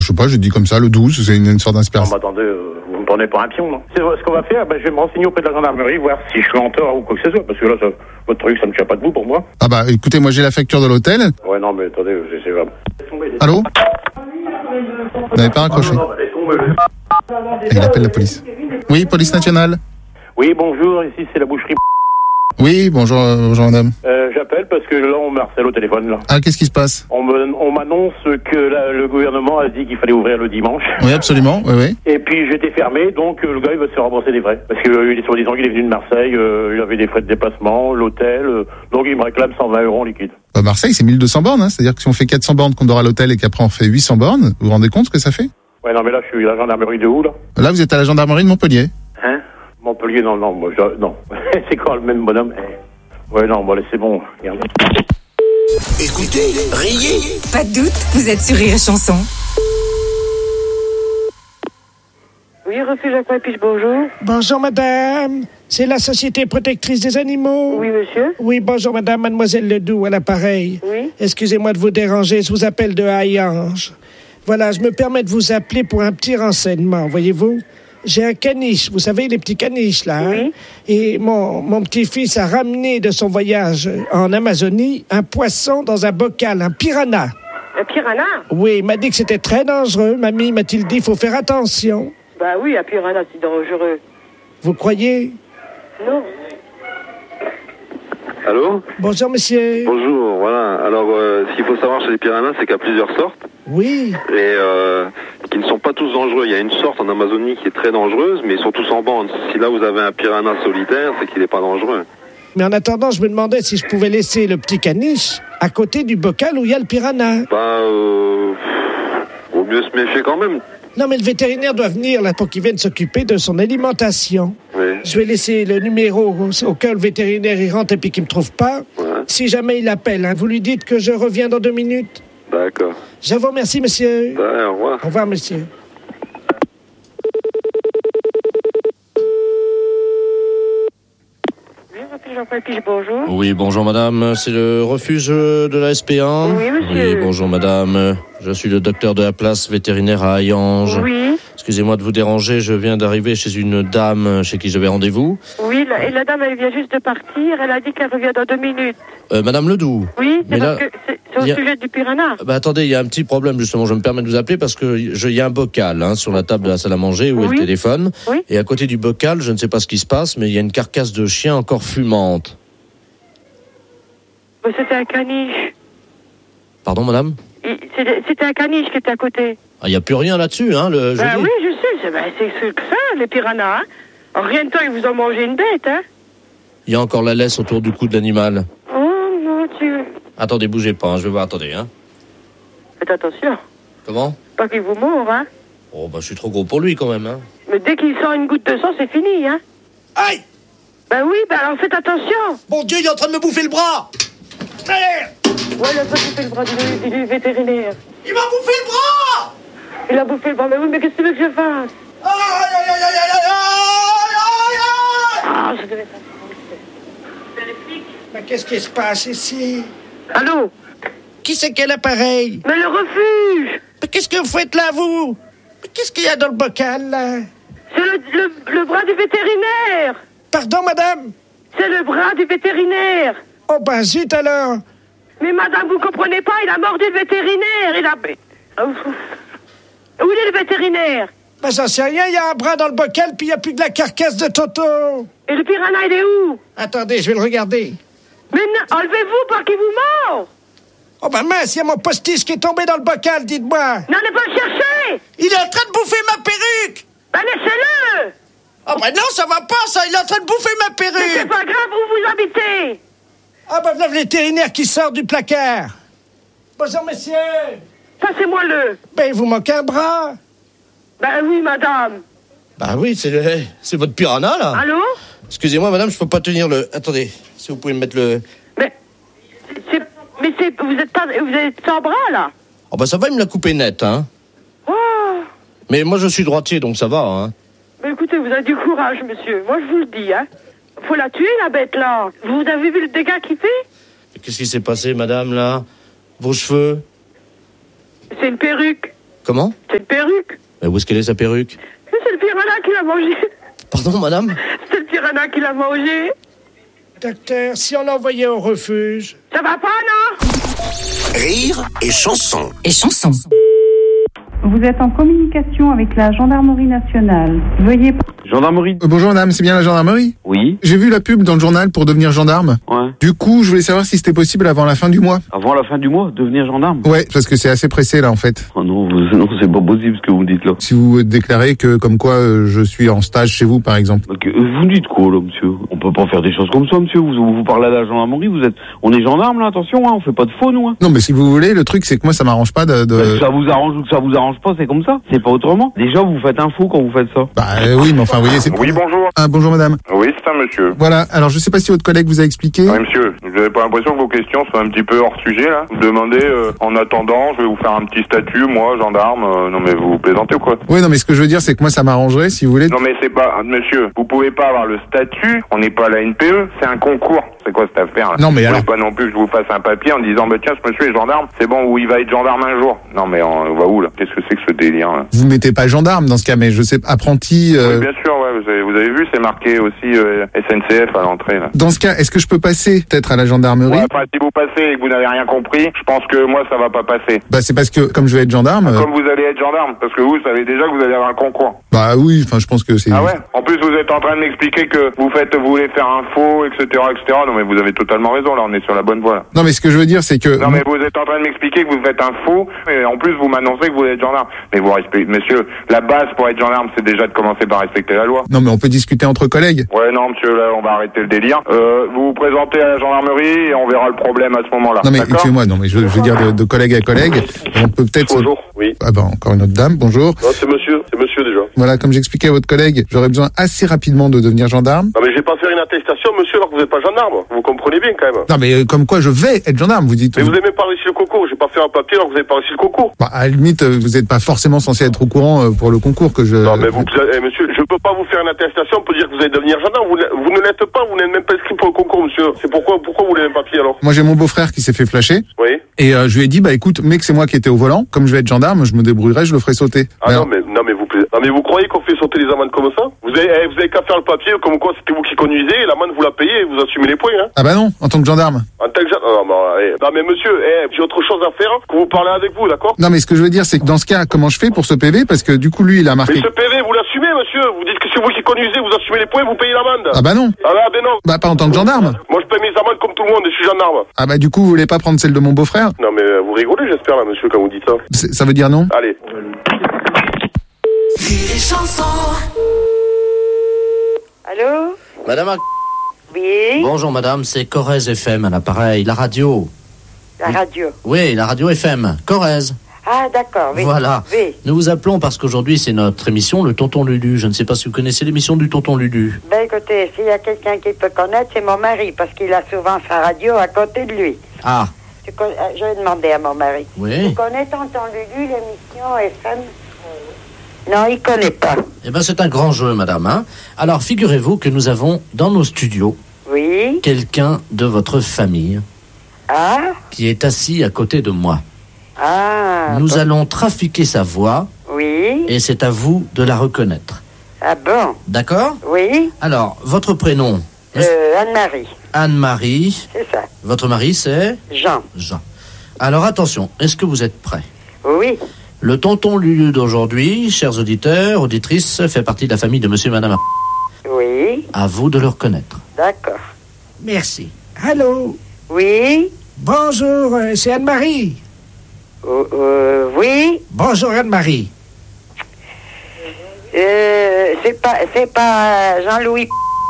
Je sais pas, j'ai dit comme ça, le 12, c'est une sorte d'inspiration. Non, mais attendez, vous me prenez pour un pion, non? C'est ce qu'on va faire, je vais me renseigner auprès de la gendarmerie, voir si je suis en tort ou quoi que ce soit, parce que là, votre truc, ça ne tient pas debout pour moi. Ah bah, écoutez, moi j'ai la facture de l'hôtel. Ouais, non, mais attendez, c'est vraiment... Allô? Vous n'avez pas raccroché? Il appelle la police. Oui, police nationale. Oui, bonjour, ici c'est la boucherie. Oui, bonjour madame. J'appelle parce que là, on me harcèle au téléphone, là. Ah, qu'est-ce qui se passe? On m'annonce que le gouvernement a dit qu'il fallait ouvrir le dimanche. Oui, absolument, oui. Et puis j'étais fermé, donc le gars il va se faire rembourser des frais. Parce qu'il est soi-disant qu'il est venu de Marseille, il avait des frais de déplacement, l'hôtel, donc il me réclame 120 € en liquide. Bah, Marseille, c'est 1200 bornes, hein. C'est-à-dire que si on fait 400 bornes qu'on dort à l'hôtel et qu'après on fait 800 bornes, vous vous rendez compte ce que ça fait? Ouais, non, mais là, je suis à la gendarmerie de où, là? Là, vous êtes à la gendarmerie de Montpellier. Hein? Montpellier, non, moi, non. C'est quoi le même bonhomme? Ouais, non, bon, c'est bon, regardez. Écoutez, riez. Pas de doute, vous êtes sur Rire et Chanson. Oui, refuge aquatique, bonjour. Bonjour madame, c'est la Société protectrice des animaux. Oui, monsieur. Oui, bonjour madame, mademoiselle Ledoux à l'appareil. Oui. Excusez-moi de vous déranger, je vous appelle de Hayange. Voilà, je me permets de vous appeler pour un petit renseignement, voyez-vous. J'ai un caniche, vous savez, les petits caniches, là. Oui. Hein? Et mon petit-fils a ramené de son voyage en Amazonie un poisson dans un bocal, un piranha. Un piranha? Oui, il m'a dit que c'était très dangereux. Mamie m'a-t-il dit, il faut faire attention. Bah oui, un piranha, c'est dangereux. Vous croyez? Non. Allô? Bonjour, monsieur. Bonjour, voilà. Alors, ce qu'il faut savoir chez les piranhas, c'est qu'il y a plusieurs sortes. Oui. Et qui ne sont pas tous dangereux. Il y a une sorte en Amazonie qui est très dangereuse, mais ils sont tous en bande. Si là, vous avez un piranha solitaire, c'est qu'il n'est pas dangereux. Mais en attendant, je me demandais si je pouvais laisser le petit caniche à côté du bocal où il y a le piranha. Vaut mieux se méfier quand même. Non, mais le vétérinaire doit venir là pour qu'il vienne s'occuper de son alimentation. Oui. Je vais laisser le numéro au cas où le vétérinaire y rentre et puis qu'il me trouve pas. Ouais. Si jamais il appelle, hein, vous lui dites que je reviens dans 2 minutes. D'accord. Je vous remercie, monsieur. Ouais, au revoir. Au revoir, monsieur. Oui, refuge aquatique, bonjour. Oui, bonjour madame, c'est le refuge de la SPA. Oui, monsieur. Oui, bonjour madame, je suis le docteur de la place vétérinaire à Hayange. Oui. Excusez-moi de vous déranger, je viens d'arriver chez une dame chez qui j'avais rendez-vous. Oui, et la dame, elle vient juste de partir. Elle a dit qu'elle revient dans 2 minutes. Madame Ledoux. Oui, Mais c'est là, parce que c'est au sujet du piranha. Attendez, il y a un petit problème justement, je me permets de vous appeler parce que il y a un bocal sur la table de la salle à manger où est le téléphone. Oui. Et à côté du bocal, je ne sais pas ce qui se passe, mais il y a une carcasse de chien encore fumante. C'était un caniche. Pardon madame? C'était un caniche qui était à côté. Il n'y a plus rien là-dessus, hein, le jeudi. Oui, je sais, c'est que ça, les piranhas, hein. En rien de temps, ils vous ont mangé une bête, hein. Il y a encore la laisse autour du cou de l'animal. Oh, mon Dieu. Attendez, bougez pas, je vais voir, attendez, hein. Faites attention. Comment? Pas qu'il vous mord, hein. Oh, je suis trop gros pour lui, quand même, hein. Mais dès qu'il sent une goutte de sang, c'est fini, hein. Aïe! Oui, alors faites attention. Mon Dieu, il est en train de me bouffer le bras! Merde! Ouais, il a pas bouffé le bras du vétérinaire. Il m'a bouffé le bras! Il a bouffé le bras, mais oui, mais qu'est-ce que tu veux que je fasse? Aïe, aïe, aïe, aïe, aïe, aïe, aïe! Ah, je devais faire ça. Mais qu'est-ce qui se passe ici? Allô? Qui c'est quel appareil? Mais le refuge! Mais qu'est-ce que vous faites là, vous? Mais qu'est-ce qu'il y a dans le bocal, là? C'est le bras du vétérinaire! Pardon, madame? C'est le bras du vétérinaire! Oh, ben zut alors! Mais madame, vous comprenez pas, il a mordu le vétérinaire! Où est le vétérinaire? Ben j'en sais rien, il y a un bras dans le bocal, puis il n'y a plus que la carcasse de Toto! Et le piranha, il est où? Attendez, je vais le regarder. Mais non, enlevez-vous pour qu'il vous mord! Oh ben mince, il y a mon postiche qui est tombé dans le bocal, dites-moi! N'allez pas le chercher! Il est en train de bouffer ma perruque! Ben laissez-le! Oh ben non, ça va pas, ça! Il est en train de bouffer ma Mais perruque! c'est pas grave, où vous habitez? Ah ben voilà le vétérinaire qui sort du placard! Bonjour, messieurs! Passez-moi-le! Ben, il vous manque un bras! Ben oui, madame! Bah oui, c'est votre piranha, là. Allô? Excusez-moi, madame, je peux pas tenir le... Attendez, si vous pouvez me mettre le... Vous êtes sans bras, là? Oh bah ça va, il me l'a coupé net, hein. Oh! Mais moi, je suis droitier, donc ça va, hein. Mais écoutez, vous avez du courage, monsieur. Moi, je vous le dis, hein. Faut la tuer, la bête, là. Vous avez vu le dégât qu'il fait? Qu'est-ce qui s'est passé, madame, là? Vos cheveux? C'est une perruque. Comment? C'est une perruque. Mais où est-ce qu'elle est, sa perruque? C'est le piranha qui l'a mangé. Pardon, madame? C'est le piranha qui l'a mangé. Docteur, si on l'envoyait au refuge. Ça va pas, non? Rire et chanson. Et chanson. Vous êtes en communication avec la gendarmerie nationale. Veuillez... Gendarmerie. Bonjour madame, c'est bien la gendarmerie? Oui. J'ai vu la pub dans le journal pour devenir gendarme. Ouais. Du coup, je voulais savoir si c'était possible avant la fin du mois. Avant la fin du mois, devenir gendarme? Ouais, parce que c'est assez pressé là en fait. Oh non, non, c'est pas possible ce que vous me dites là. Si vous déclarez que comme quoi je suis en stage chez vous par exemple. Ok, vous me dites quoi là, monsieur? On peut pas faire des choses comme ça, monsieur. Vous parlez à la gendarmerie, on est gendarme là, attention, hein, on fait pas de faux nous. Hein. Non mais si vous voulez, le truc c'est que moi ça m'arrange pas de... Que ça vous arrange ou que ça vous arrange pas, c'est comme ça. C'est pas autrement. Déjà vous faites un faux quand vous faites ça. Bah oui, mais enfin vous voyez c'est... Oui, bonjour. Ah bonjour madame. Oui, c'est un monsieur. Voilà, alors je sais pas si votre collègue vous a expliqué. Oui, monsieur, vous n'avez pas l'impression que vos questions sont un petit peu hors sujet, là? Vous demandez, en attendant, je vais vous faire un petit statut, moi, gendarme, non mais vous plaisantez ou quoi? Oui, non mais ce que je veux dire c'est que moi ça m'arrangerait si vous voulez. Non mais c'est pas, monsieur, vous pouvez pas avoir le statut, on n'est pas à la NPE, c'est un concours. C'est quoi cette affaire là? Non mais vous alors... voulez pas non plus que je vous fasse un papier en disant, bah tiens, ce monsieur est gendarme, c'est bon, ou il va être gendarme un jour. Non mais on va où là? Qu'est-ce que c'est que ce délire là? Vous mettez pas gendarme dans ce cas, mais je sais, apprenti... Oui, bien sûr, ouais, vous avez vu, c'est marqué aussi SNCF à l'entrée là. Dans ce cas, est-ce que je peux passer peut-être à la gendarmerie? Ouais, enfin, si vous passez et que vous n'avez rien compris, je pense que moi ça va pas passer. Bah c'est parce que comme je vais être gendarme... Comme vous allez être gendarme, parce que vous savez déjà que vous allez avoir un concours. Bah oui, enfin je pense que c'est... Ah ouais? En plus vous êtes en train de m'expliquer que vous voulez faire un faux, etc., etc. Non mais vous avez totalement raison, là on est sur la bonne voie là. Non mais ce que je veux dire c'est que... Non mais vous êtes en train de m'expliquer que vous faites un faux, et en plus vous m'annoncez que vous êtes gendarme. Mais vous respectez, monsieur, la base pour être gendarme c'est déjà de commencer par respecter la loi. Non mais on peut discuter entre collègues. Ouais non monsieur, là on va arrêter le délire. Vous vous présentez à la gendarmerie et on verra le problème à ce moment-là. Non mais excusez-moi, non mais je veux dire de collègue à collègue, on peut peut-être... Bonjour, oui. Ah bah encore une autre dame, bonjour. Non, c'est monsieur déjà. Voilà, comme j'expliquais à votre collègue, j'aurais besoin assez rapidement de devenir gendarme. Non mais je vais pas faire une attestation, monsieur, alors que vous n'êtes pas gendarme. Vous comprenez bien quand même. Non mais comme quoi je vais être gendarme, vous dites... Mais vous n'avez même pas réussi le concours, je vais pas faire un papier alors que vous n'avez pas réussi le concours. Bah, à la limite, vous n'êtes pas forcément censé être au courant pour le concours que je... Non mais monsieur, je peux pas vous faire une attestation pour dire que vous allez devenir gendarme. Vous ne l'êtes pas, vous n'êtes même pas inscrit pour le concours, monsieur. C'est pourquoi vous voulez un papier alors? Moi j'ai mon beau-frère qui s'est fait flasher. Oui. Et je lui ai dit, bah écoute, mec c'est moi qui étais au volant, comme je vais être gendarme, je me débrouillerai, je le ferai sauter. Ah non mais vous croyez qu'on fait sauter les amendes comme ça? Vous avez qu'à faire le papier comme quoi c'était vous qui conduisez et l'amende vous la payez et vous assumez les points, hein? Ah bah non, en tant que gendarme. En tant que gendarme, non mais monsieur, j'ai autre chose à faire que vous parlez avec vous, d'accord? Non mais ce que je veux dire c'est que dans ce cas, comment je fais pour ce PV? Parce que du coup lui il a marqué... Mais ce PV vous l'assumez monsieur, vous dites que c'est vous qui conduisez, vous assumez les points, vous payez l'amende. Ah bah non. Ah ben non. Bah pas en tant que gendarme. Moi je paye mes amendes comme tout le monde et je suis gendarme. Ah bah du coup vous voulez pas prendre celle de mon beau-frère? Non mais vous rigolez j'espère là monsieur quand vous dites ça. Ça veut dire non? Allez. Allô? Madame... Oui? Bonjour madame, c'est Corrèze FM à l'appareil, la radio. La radio. Oui, la radio FM, Corrèze. Ah, d'accord, oui. Voilà. Oui. Nous vous appelons parce qu'aujourd'hui c'est notre émission, le Tonton Lulu. Je ne sais pas si vous connaissez l'émission du Tonton Lulu. Ben écoutez, s'il y a quelqu'un qui peut connaître, c'est mon mari, parce qu'il a souvent sa radio à côté de lui. Ah. Je vais demander à mon mari. Oui. Vous connaissez Tonton Lulu, l'émission FM? Non, il connaît pas. Eh bien c'est un grand jeu madame. Hein. Alors figurez-vous que nous avons dans nos studios quelqu'un de votre famille qui est assis à côté de moi. Nous allons trafiquer sa voix. Oui. Et c'est à vous de la reconnaître. Ah bon? D'accord? Oui. Alors, votre prénom? Anne-Marie. Anne-Marie. C'est ça. Votre mari, c'est? Jean. Jean. Alors, attention, est-ce que vous êtes prêts? Oui. Le Tonton Lulu d'aujourd'hui, chers auditeurs, auditrices, fait partie de la famille de monsieur et madame. Oui. À vous de le reconnaître. D'accord. Merci. Allô? Oui. Bonjour, c'est Anne-Marie. Oui. Bonjour Anne-Marie. C'est pas Jean-Louis.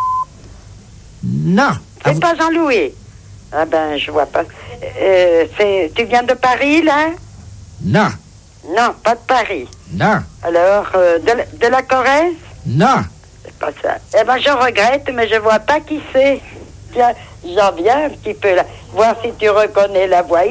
Non. C'est pas Jean-Louis. Ah ben, je vois pas. Tu viens de Paris, là? Non. Non, pas de Paris. Non. Alors, de la Corrèze? Non. C'est pas ça. Eh ben, je regrette, mais je vois pas qui c'est. Tiens, j'en viens un petit peu là. Voir si tu reconnais la voix.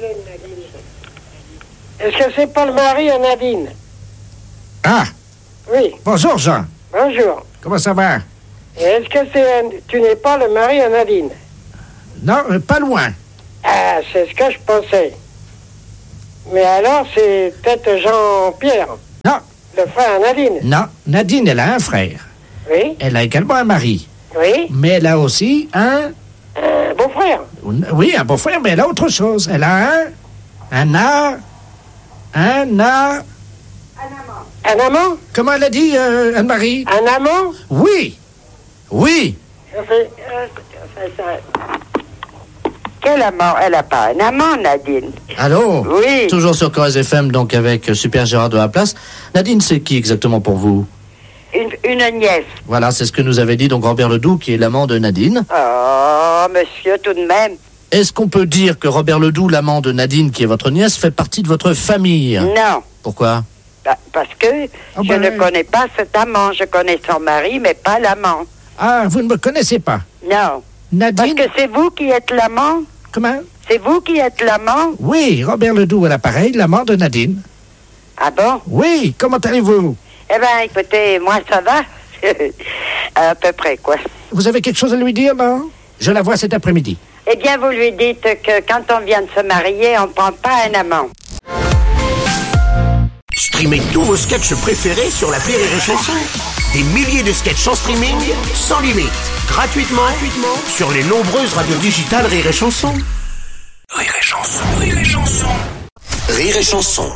Est-ce que c'est pas le mari à Nadine? Ah. Oui. Bonjour Jean. Bonjour. Comment ça va? Est-ce que tu n'es pas le mari à Nadine? Non, pas loin. Ah, c'est ce que je pensais. Mais alors, c'est peut-être Jean-Pierre. Non. Le frère Nadine. Non, Nadine, elle a un frère. Oui. Elle a également un mari. Oui. Mais elle a aussi un beau-frère. Oui, un beau-frère, mais elle a autre chose. Elle a un amant. Un amant? Comment elle a dit, Anne-Marie? Un amant? Oui. Oui. Quel amant? Elle n'a pas un amant, Nadine. Allô? Oui. Toujours sur Corrèze FM, donc avec Super Gérard de la Place. Nadine, c'est qui exactement pour vous? Une nièce. Voilà, c'est ce que nous avait dit donc Robert Ledoux, qui est l'amant de Nadine. Oh, monsieur, tout de même. Est-ce qu'on peut dire que Robert Ledoux, l'amant de Nadine, qui est votre nièce, fait partie de votre famille? Non. Pourquoi? Parce que je ne connais pas cet amant. Je connais son mari, mais pas l'amant. Ah, vous ne me connaissez pas? Non. Nadine? Parce que c'est vous qui êtes l'amant? Comment? C'est vous qui êtes l'amant? Oui, Robert Ledoux à l'appareil, l'amant de Nadine. Ah bon? Oui, comment allez-vous? Eh bien, écoutez, moi, ça va. À peu près, quoi. Vous avez quelque chose à lui dire, non? Je la vois cet après-midi. Eh bien, vous lui dites que quand on vient de se marier, on ne prend pas un amant. Streamez tous vos sketchs préférés sur l'appli Rire et Chanson. Des milliers de sketchs en streaming, sans limite, gratuitement sur les nombreuses radios digitales Rire et Chanson. Rire et Chanson, Rire et Chanson. Rire et Chanson.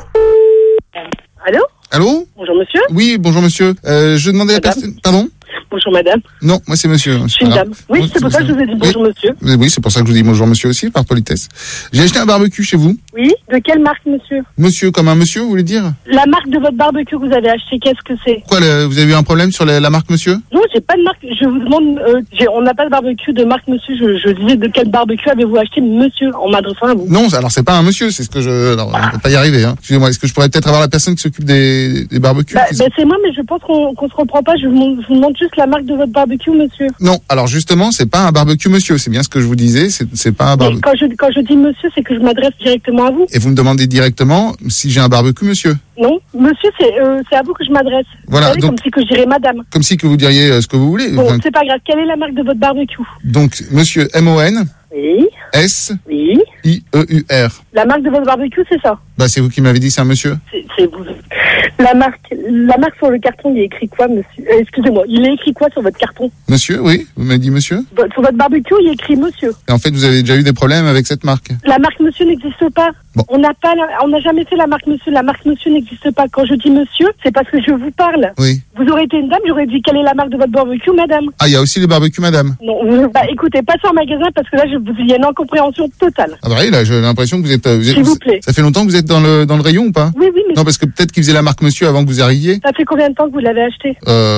Allô? Allô? Bonjour monsieur. Oui, bonjour monsieur. Je demandais la personne... Pardon? Bonjour madame. Non, moi c'est monsieur. Je suis une dame. Oui, c'est pour ça que je vous ai dit bonjour monsieur. Oui, c'est pour ça que je vous dis bonjour monsieur aussi, par politesse. J'ai acheté un barbecue chez vous. Oui, de quelle marque monsieur? Monsieur, comme un monsieur, vous voulez dire? La marque de votre barbecue que vous avez acheté, qu'est-ce que c'est? Quoi, vous avez eu un problème sur la marque monsieur? Non, j'ai pas de marque. Je vous demande, on n'a pas de barbecue de marque monsieur. Je disais de quel barbecue avez-vous acheté monsieur en m'adressant à vous? Non, alors c'est pas un monsieur, c'est ce que je... Alors, on peut pas y arriver, hein. Excusez-moi, est-ce que je pourrais peut-être avoir la personne qui s'occupe des barbecues? C'est moi, mais je pense qu'on se reprend pas. Je vous demande juste la marque de votre barbecue, monsieur. Non, alors justement, c'est pas un barbecue monsieur, c'est bien ce que je vous disais, c'est pas un barbecue. Quand je dis monsieur, c'est que je m'adresse directement à vous. Et vous me demandez directement si j'ai un barbecue monsieur? Non, monsieur, c'est à vous que je m'adresse. Voilà, donc, comme si que je dirais madame. Comme si que vous diriez ce que vous voulez. Bon, c'est pas grave. Quelle est la marque de votre barbecue? Donc, monsieur MON. Oui. S. Oui. IEUR. La marque de votre barbecue, c'est ça? C'est vous qui m'avez dit c'est un monsieur? C'est vous. La marque sur le carton, il est écrit quoi, monsieur? Excusez-moi, il est écrit quoi sur votre carton? Monsieur, oui, vous m'avez dit monsieur? Sur votre barbecue, il est écrit monsieur. Et en fait, vous avez déjà eu des problèmes avec cette marque? La marque monsieur n'existe pas. Bon. On n'a jamais fait la marque monsieur. La marque monsieur n'existe pas. Quand je dis monsieur, c'est parce que je vous parle. Oui. Vous aurez été une dame, j'aurais dit quelle est la marque de votre barbecue, madame? Ah, il y a aussi les barbecues, madame? Non, écoutez, passez en magasin parce que là, il y a une incompréhension totale. Ah bah oui, là, j'ai l'impression que vous êtes... S'il vous plaît. Ça fait longtemps que vous êtes dans le rayon ou pas? Oui, mais... Non, parce que peut-être qu'ils faisaient la marque monsieur avant que vous arriviez. Ça fait combien de temps que vous l'avez acheté?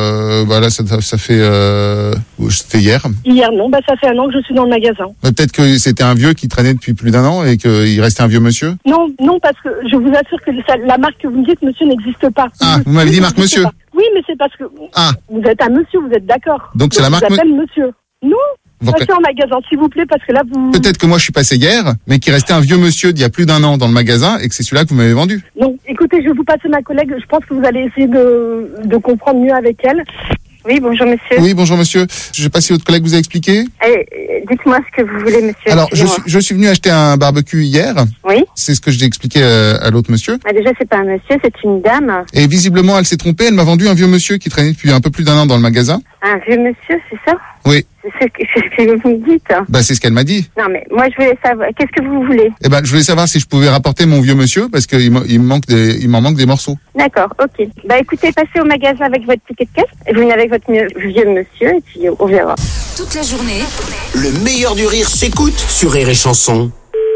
Là, ça fait... C'était hier. Hier, non, ça fait un an que je suis dans le magasin. Peut-être que c'était un vieux qui traînait depuis plus d'un an et qu'il restait un vieux monsieur. Non, parce que je vous assure que la marque que vous me dites, monsieur, n'existe pas. Ah, vous m'avez dit marque monsieur. Oui, mais c'est parce que vous êtes un monsieur, vous êtes d'accord. Donc c'est la marque... Je vous appelle monsieur. Non, passez en magasin, s'il vous plaît, parce que là, vous... Peut-être que moi, je suis passé hier, mais qu'il restait un vieux monsieur d'il y a plus d'un an dans le magasin et que c'est celui-là que vous m'avez vendu. Non, écoutez, je vais vous passer ma collègue. Je pense que vous allez essayer de comprendre mieux avec elle. Oui, bonjour monsieur. Oui, bonjour monsieur. Je ne sais pas si votre collègue vous a expliqué. Dites-moi ce que vous voulez, monsieur. Alors, je suis venu acheter un barbecue hier. Oui. C'est ce que j'ai expliqué à l'autre monsieur. Déjà, c'est pas un monsieur, c'est une dame. Et visiblement, elle s'est trompée. Elle m'a vendu un vieux monsieur qui traînait depuis un peu plus d'un an dans le magasin. Un vieux monsieur, c'est ça? Oui. C'est ce que vous me dites. C'est ce qu'elle m'a dit. Non, mais moi, je voulais savoir. Qu'est-ce que vous voulez? Je voulais savoir si je pouvais rapporter mon vieux monsieur parce qu'il m'en manque des morceaux. D'accord, ok. Écoutez, passez au magasin avec votre ticket de caisse. Et vous venez avec votre vieux monsieur et puis on verra. Toute la journée. Le meilleur du rire s'écoute sur Rire et Chanson.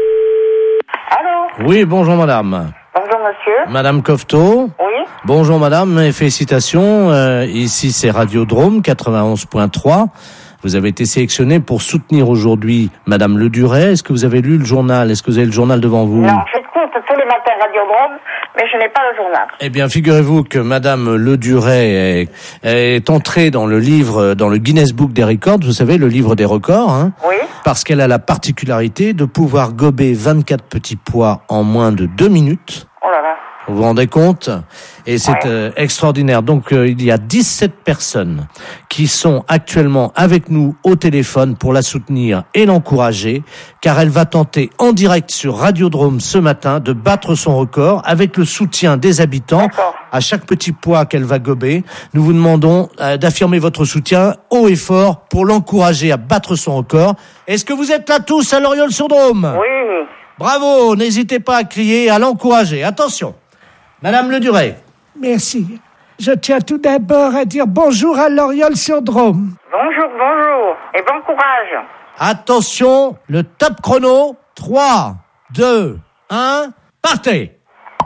Allô? Oui, bonjour madame. Bonjour monsieur. Madame Cofteau. Oui. Bonjour madame et félicitations. Ici c'est Radiodrome 91.3. Vous avez été sélectionnée pour soutenir aujourd'hui Madame Le Duret. Est-ce que vous avez lu le journal? Est-ce que vous avez le journal devant vous? Non, j'écoute tous les matins Radiodrome, mais je n'ai pas le journal. Eh bien, figurez-vous que Madame Le Duret est entrée dans le livre, dans le Guinness Book des records. Vous savez, le livre des records, hein? Oui. Parce qu'elle a la particularité de pouvoir gober 24 petits pois en moins de 2 minutes. Oh là là. Vous vous rendez compte? Et c'est extraordinaire. Donc, il y a 17 personnes qui sont actuellement avec nous au téléphone pour la soutenir et l'encourager, car elle va tenter en direct sur Radiodrome ce matin de battre son record avec le soutien des habitants. À chaque petit poids qu'elle va gober, nous vous demandons d'affirmer votre soutien haut et fort pour l'encourager à battre son record. Est-ce que vous êtes là tous à Loriol-sur-Drôme? Oui. Bravo, n'hésitez pas à crier, à l'encourager. Attention. Madame Leduret. Merci. Je tiens tout d'abord à dire bonjour à Loriol-sur-Drôme. Bonjour. Et bon courage. Attention, le top chrono. 3, 2, 1, partez.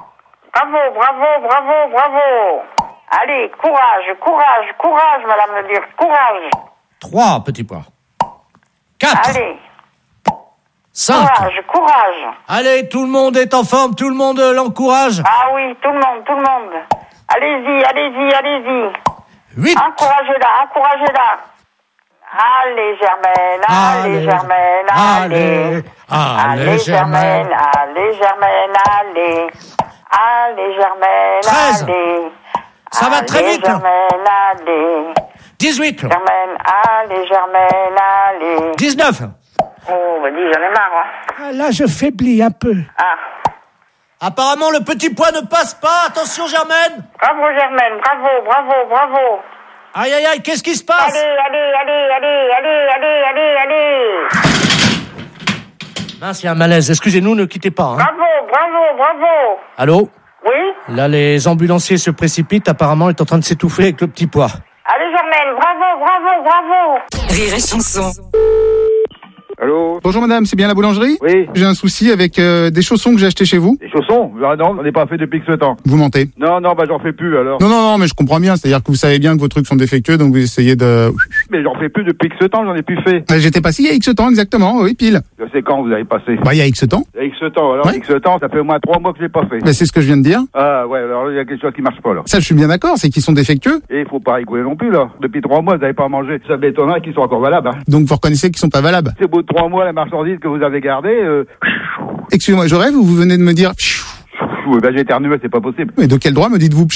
Bravo. Allez, courage, madame Leduret, courage. 3 petits pois. 4. Allez. 5. Courage. Allez, tout le monde est en forme, tout le monde l'encourage. Ah oui, tout le monde. Allez-y. 8. Encouragez-la. Allez, Germaine, allez, Germaine. Allez, Germaine, 13. allez. Ça va très vite. Germaine, allez. 18. Germaine, allez. 19. Oh, dis, j'en ai marre. Ah, là, je faiblis un peu. Apparemment, le petit pois ne passe pas. Attention, Germaine. Bravo, Germaine, bravo. Aïe, qu'est-ce qui se passe? Allez. Mince, il y a un malaise. Excusez-nous, ne quittez pas. Bravo. Allô? Oui? Là, les ambulanciers se précipitent. Apparemment, elle est en train de s'étouffer avec le petit pois. Allez, Germaine, bravo. Rire et chanson. Allô? Bonjour madame, c'est bien la boulangerie? Oui. J'ai un souci avec des chaussons que j'ai achetés chez vous. Des chaussons? Ah non, on n'est pas fait depuis que ce temps. Vous mentez. Non, j'en fais plus alors. Non, mais je comprends bien, c'est-à-dire que vous savez bien que vos trucs sont défectueux, donc vous essayez de... Mais j'en fais plus depuis que ce temps, j'en ai plus fait. J'étais passé il y a X temps, exactement, oui, pile. C'est quand vous avez passé? Il y a X temps. Il y a X temps, alors X temps, ça fait au moins 3 mois que je l'ai pas fait. C'est ce que je viens de dire. Ah ouais, alors il y a quelque chose qui marche pas là. Ça, je suis bien d'accord, c'est qu'ils sont défectueux. Et il faut pas rigoler non plus là. Depuis 3 mois, vous n'avez pas mangé. Ça m'étonnerait qu'ils soient encore valables. Hein. Donc vous reconnaissez qu'ils sont pas valables. C'est au bout de 3 mois, la marchandise que vous avez gardée... Excusez-moi, je rêve ou vous venez de me dire... j'ai éternué, c'est pas possible. Mais de quel droit me dites-vous?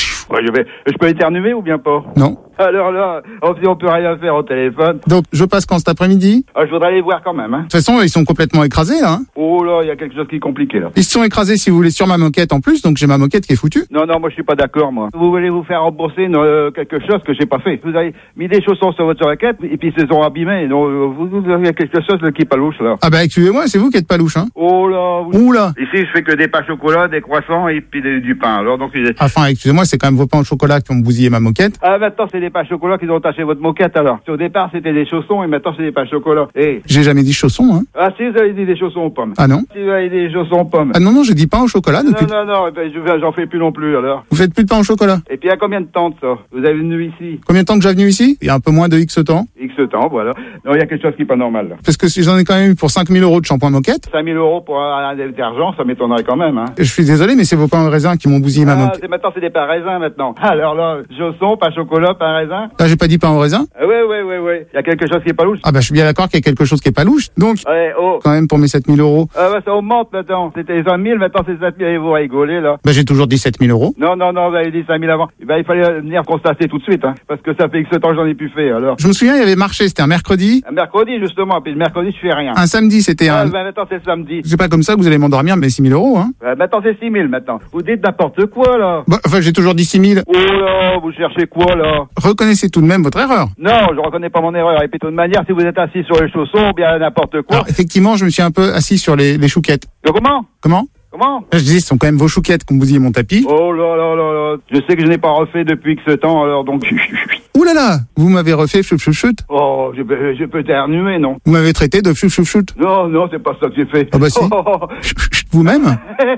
Je peux éternuer ou bien pas? Non. Alors là, on peut rien faire au téléphone. Donc, je passe quand cet après-midi? Je voudrais aller voir quand même. Hein. De toute façon, ils sont complètement écrasés, là. Hein. Oh là, il y a quelque chose qui est compliqué, là. Ils se sont écrasés, si vous voulez, sur ma moquette en plus, donc j'ai ma moquette qui est foutue. Non, moi je suis pas d'accord, moi. Vous voulez vous faire rembourser quelque chose que j'ai pas fait. Vous avez mis des chaussons sur votre moquette, et puis ils se sont abîmés. Donc, il y a quelque chose qui est pas louche, là. Ah excusez-moi, c'est vous qui êtes pas louche, hein. Oh là. Oula. Ici, je fais que des pains au chocolat, des croissants, et puis du pain. Alors, donc... Enfin, excusez-moi, c'est quand même vos pains au chocolat qui ont bousillé ma moquette. Ah, maintenant, c'est des pains au chocolat qui ont taché votre moquette, alors. Au départ, c'était des chaussons, et maintenant, c'est des pains au chocolat. J'ai jamais dit chaussons, hein. Ah, si, vous avez dit des chaussons aux pommes. Ah non? Si, vous avez dit des chaussons aux pommes. Ah non, je dis pain au chocolat depuis... Non, j'en fais plus non plus, alors. Vous faites plus de pain au chocolat? Et puis, il y a combien de temps de ça? Vous avez venu ici? Combien de temps que j'ai venu ici? Il y a un peu moins de X temps. X temps, voilà. Non, il y a quelque chose qui est pas normal, là. Parce que j'en ai quand même eu pour 5 000 € de shampoing moquette. 5 000 € pour un détergent, ça m'étonnerait quand même, hein. Je suis désolé, mais c'est vos pains au raisin qui m'ont bousillé ma moquette. Maintenant, c'est des pains raisins, maintenant. Alors là, chaussons, pain chocolat, pain raisin. Là, j'ai pas dit pain au raisin? Oui. Il y a quelque chose qui est pas louche. Je suis bien d'accord qu'il y a quelque chose qui est pas louche. Donc, quand même, pour mes 7 000 €. Ça augmente maintenant. C'était 20 000, maintenant c'est 7 000, et vous rigolez, là. J'ai toujours dit 7 000 €. Non, vous avez dit 5 000 avant. Il fallait venir constater tout de suite, hein. Parce que ça fait X temps que j'en ai plus fait, alors. Je me souviens, il y avait marché, c'était un mercredi. Un mercredi, justement, puis le mercredi, je fais rien. Un samedi, c'était maintenant, c'est le samedi. C'est pas comme ça que vous allez m'endormir, mes 6 000 €, hein. Maintenant, c'est 6 000, maintenant. Vous dites n'importe quoi, là. J'ai toujours dit 6 000. Oh là, vous cherchez quoi, là? Reconnaissez tout de même votre erreur. Non, je reconnais pas mon erreur. Et puis, de toute manière, si vous êtes assis sur les chaussons, ou bien n'importe quoi. Alors, effectivement, je me suis un peu assis sur les chouquettes. Comment? Je disais, ce sont quand même vos chouquettes qui ont bousillé mon tapis. Oh là. Je sais que je n'ai pas refait depuis que ce temps, alors donc... Ouh là là, vous m'avez refait chut. Oh, je peux éternuer, non? Vous m'avez traité de chut. Non, c'est pas ça que j'ai fait. Ah si. Vous-même?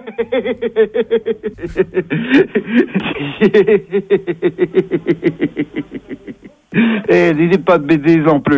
N'hésitez pas de bêtises non plus.